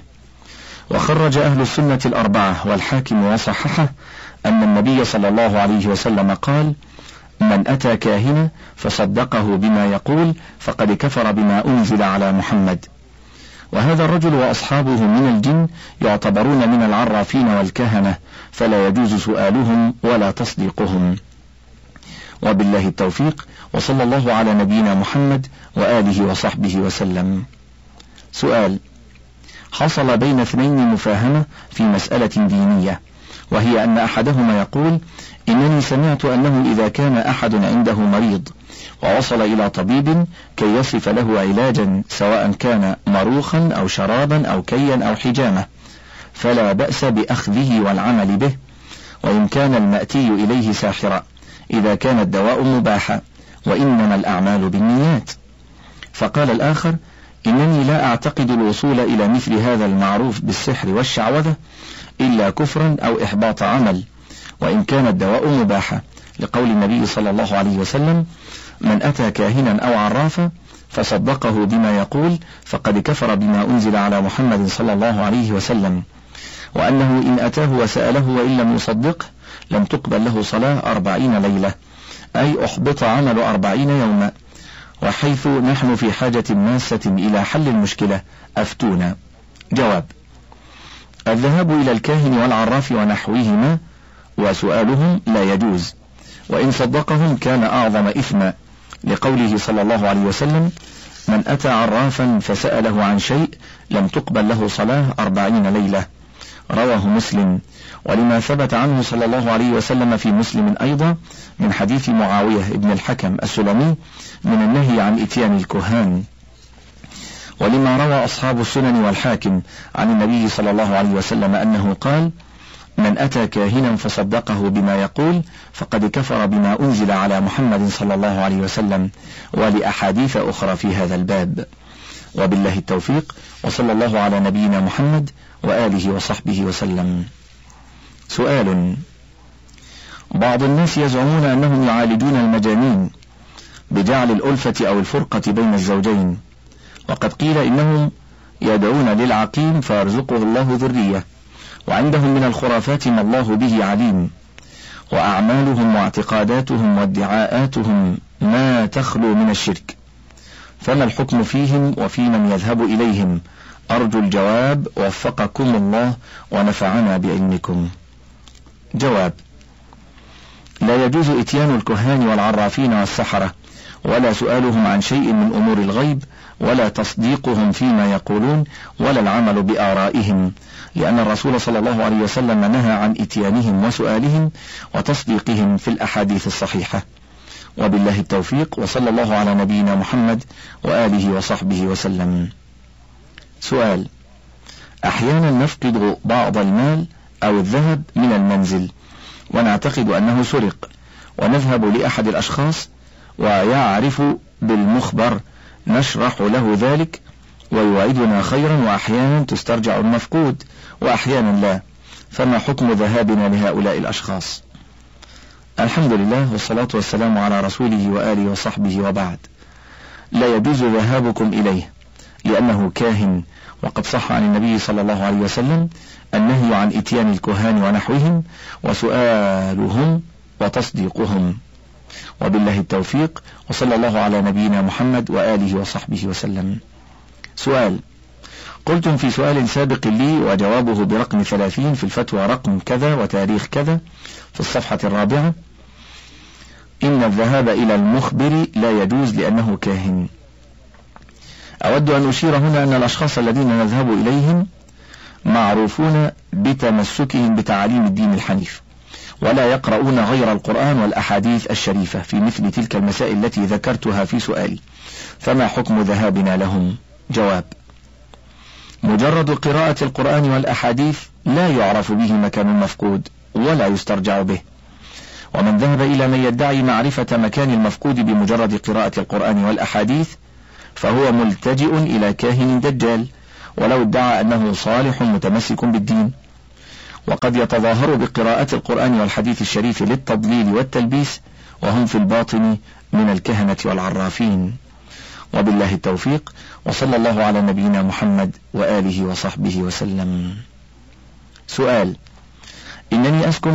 A: وخرج أهل السنة الأربعة والحاكم وصححه أن النبي صلى الله عليه وسلم قال: من أتى كاهنا فصدقه بما يقول فقد كفر بما أنزل على محمد. وهذا الرجل وأصحابه من الجن يعتبرون من العرافين والكهنة، فلا يجوز سؤالهم ولا تصديقهم. وبالله التوفيق، وصلى الله على نبينا محمد وآله وصحبه وسلم. سؤال: حصل بين اثنين مفاهمة في مسألة دينية، وهي أن أحدهما يقول: إنني سمعت أنه إذا كان أحد عنده مريض ووصل إلى طبيب كي يصف له علاجا سواء كان مروخا أو شرابا أو كيا أو حجامة فلا بأس بأخذه والعمل به، وإن كان المأتي إليه ساحرا إذا كان الدواء مباحا، وإنما الأعمال بالنيات. فقال الآخر: إنني لا أعتقد الوصول إلى مثل هذا المعروف بالسحر والشعوذة إلا كفرا أو إحباط عمل، وإن كان الدواء مباحا، لقول النبي صلى الله عليه وسلم: من أتى كاهنا أو عرافا فصدقه بما يقول فقد كفر بما أنزل على محمد صلى الله عليه وسلم، وأنه إن أتاه وسأله وإن لم يصدقه لم تقبل له صلاة أربعين ليلة، أي أحبط عمل أربعين يوما. وحيث نحن في حاجة ماسة إلى حل المشكلة أفتونا. جواب: الذهاب إلى الكاهن والعراف ونحوهما وسؤالهم لا يجوز، وإن صدقهم كان أعظم إثما، لقوله صلى الله عليه وسلم: من أتى عرافا فسأله عن شيء لم تقبل له صلاة أربعين ليلة. رواه مسلم. ولما ثبت عنه صلى الله عليه وسلم في مسلم أيضا من حديث معاوية بن الحكم السلمي من النهي عن إتيان الكهان. ولما روى أصحاب السنن والحاكم عن النبي صلى الله عليه وسلم أنه قال: من أتى كاهنا فصدقه بما يقول فقد كفر بما أنزل على محمد صلى الله عليه وسلم، ولأحاديث أخرى في هذا الباب. وبالله التوفيق، وصلى الله على نبينا محمد وآله وصحبه وسلم. سؤال: بعض الناس يزعمون أنهم يعالجون المجانين بجعل الألفة أو الفرقة بين الزوجين، وقد قيل إنهم يدعون للعقيم فيرزقه الله ذرية، وعندهم من الخرافات ما الله به عليم، وأعمالهم واعتقاداتهم وادعاءاتهم ما تخلو من الشرك، فما الحكم فيهم وفي من يذهب إليهم؟ أرجو الجواب، وفقكم الله ونفعنا بعلمكم. جواب: لا يجوز إتيان الكهان والعرافين والسحرة، ولا سؤالهم عن شيء من أمور الغيب، ولا تصديقهم فيما يقولون، ولا العمل بآرائهم، لأن الرسول صلى الله عليه وسلم نهى عن إتيانهم وسؤالهم وتصديقهم في الأحاديث الصحيحة. وبالله التوفيق، وصلى الله على نبينا محمد وآله وصحبه وسلم. سؤال: أحيانا نفقد بعض المال أو الذهب من المنزل ونعتقد أنه سرق، ونذهب لأحد الأشخاص ويعرف بالمخبر، نشرح له ذلك ويوعدنا خيرا، وأحيانا تسترجع المفقود وأحيانا لا، فما حكم ذهابنا لهؤلاء الأشخاص؟ الحمد لله، والصلاة والسلام على رسوله وآله وصحبه، وبعد. لا يجوز ذهابكم إليه لأنه كاهن، وقد صح عن النبي صلى الله عليه وسلم النهي عن إتيان الكهان ونحوهم وسؤالهم وتصديقهم. وبالله التوفيق، وصلى الله على نبينا محمد وآله وصحبه وسلم. سؤال: قلتم في سؤال سابق لي وجوابه برقم ثلاثين في الفتوى رقم كذا وتاريخ كذا في الصفحة الرابعة إن الذهاب إلى المخبر لا يجوز لأنه كاهن. أود أن أشير هنا أن الأشخاص الذين نذهب إليهم معروفون بتمسكهم بتعاليم الدين الحنيف، ولا يقرؤون غير القرآن والأحاديث الشريفة في مثل تلك المسائل التي ذكرتها في سؤالي، فما حكم ذهابنا لهم؟ جواب: مجرد قراءة القرآن والأحاديث لا يعرف به مكان مفقود ولا يسترجع به، ومن ذهب إلى من يدعي معرفة مكان المفقود بمجرد قراءة القرآن والأحاديث فهو ملتجئ إلى كاهن دجال، ولو ادعى أنه صالح متمسك بالدين، وقد يتظاهر بقراءة القرآن والحديث الشريف للتضليل والتلبيس، وهم في الباطن من الكهنة والعرافين. وبالله التوفيق، وصلى الله على نبينا محمد وآله وصحبه وسلم. سؤال: إنني أسكن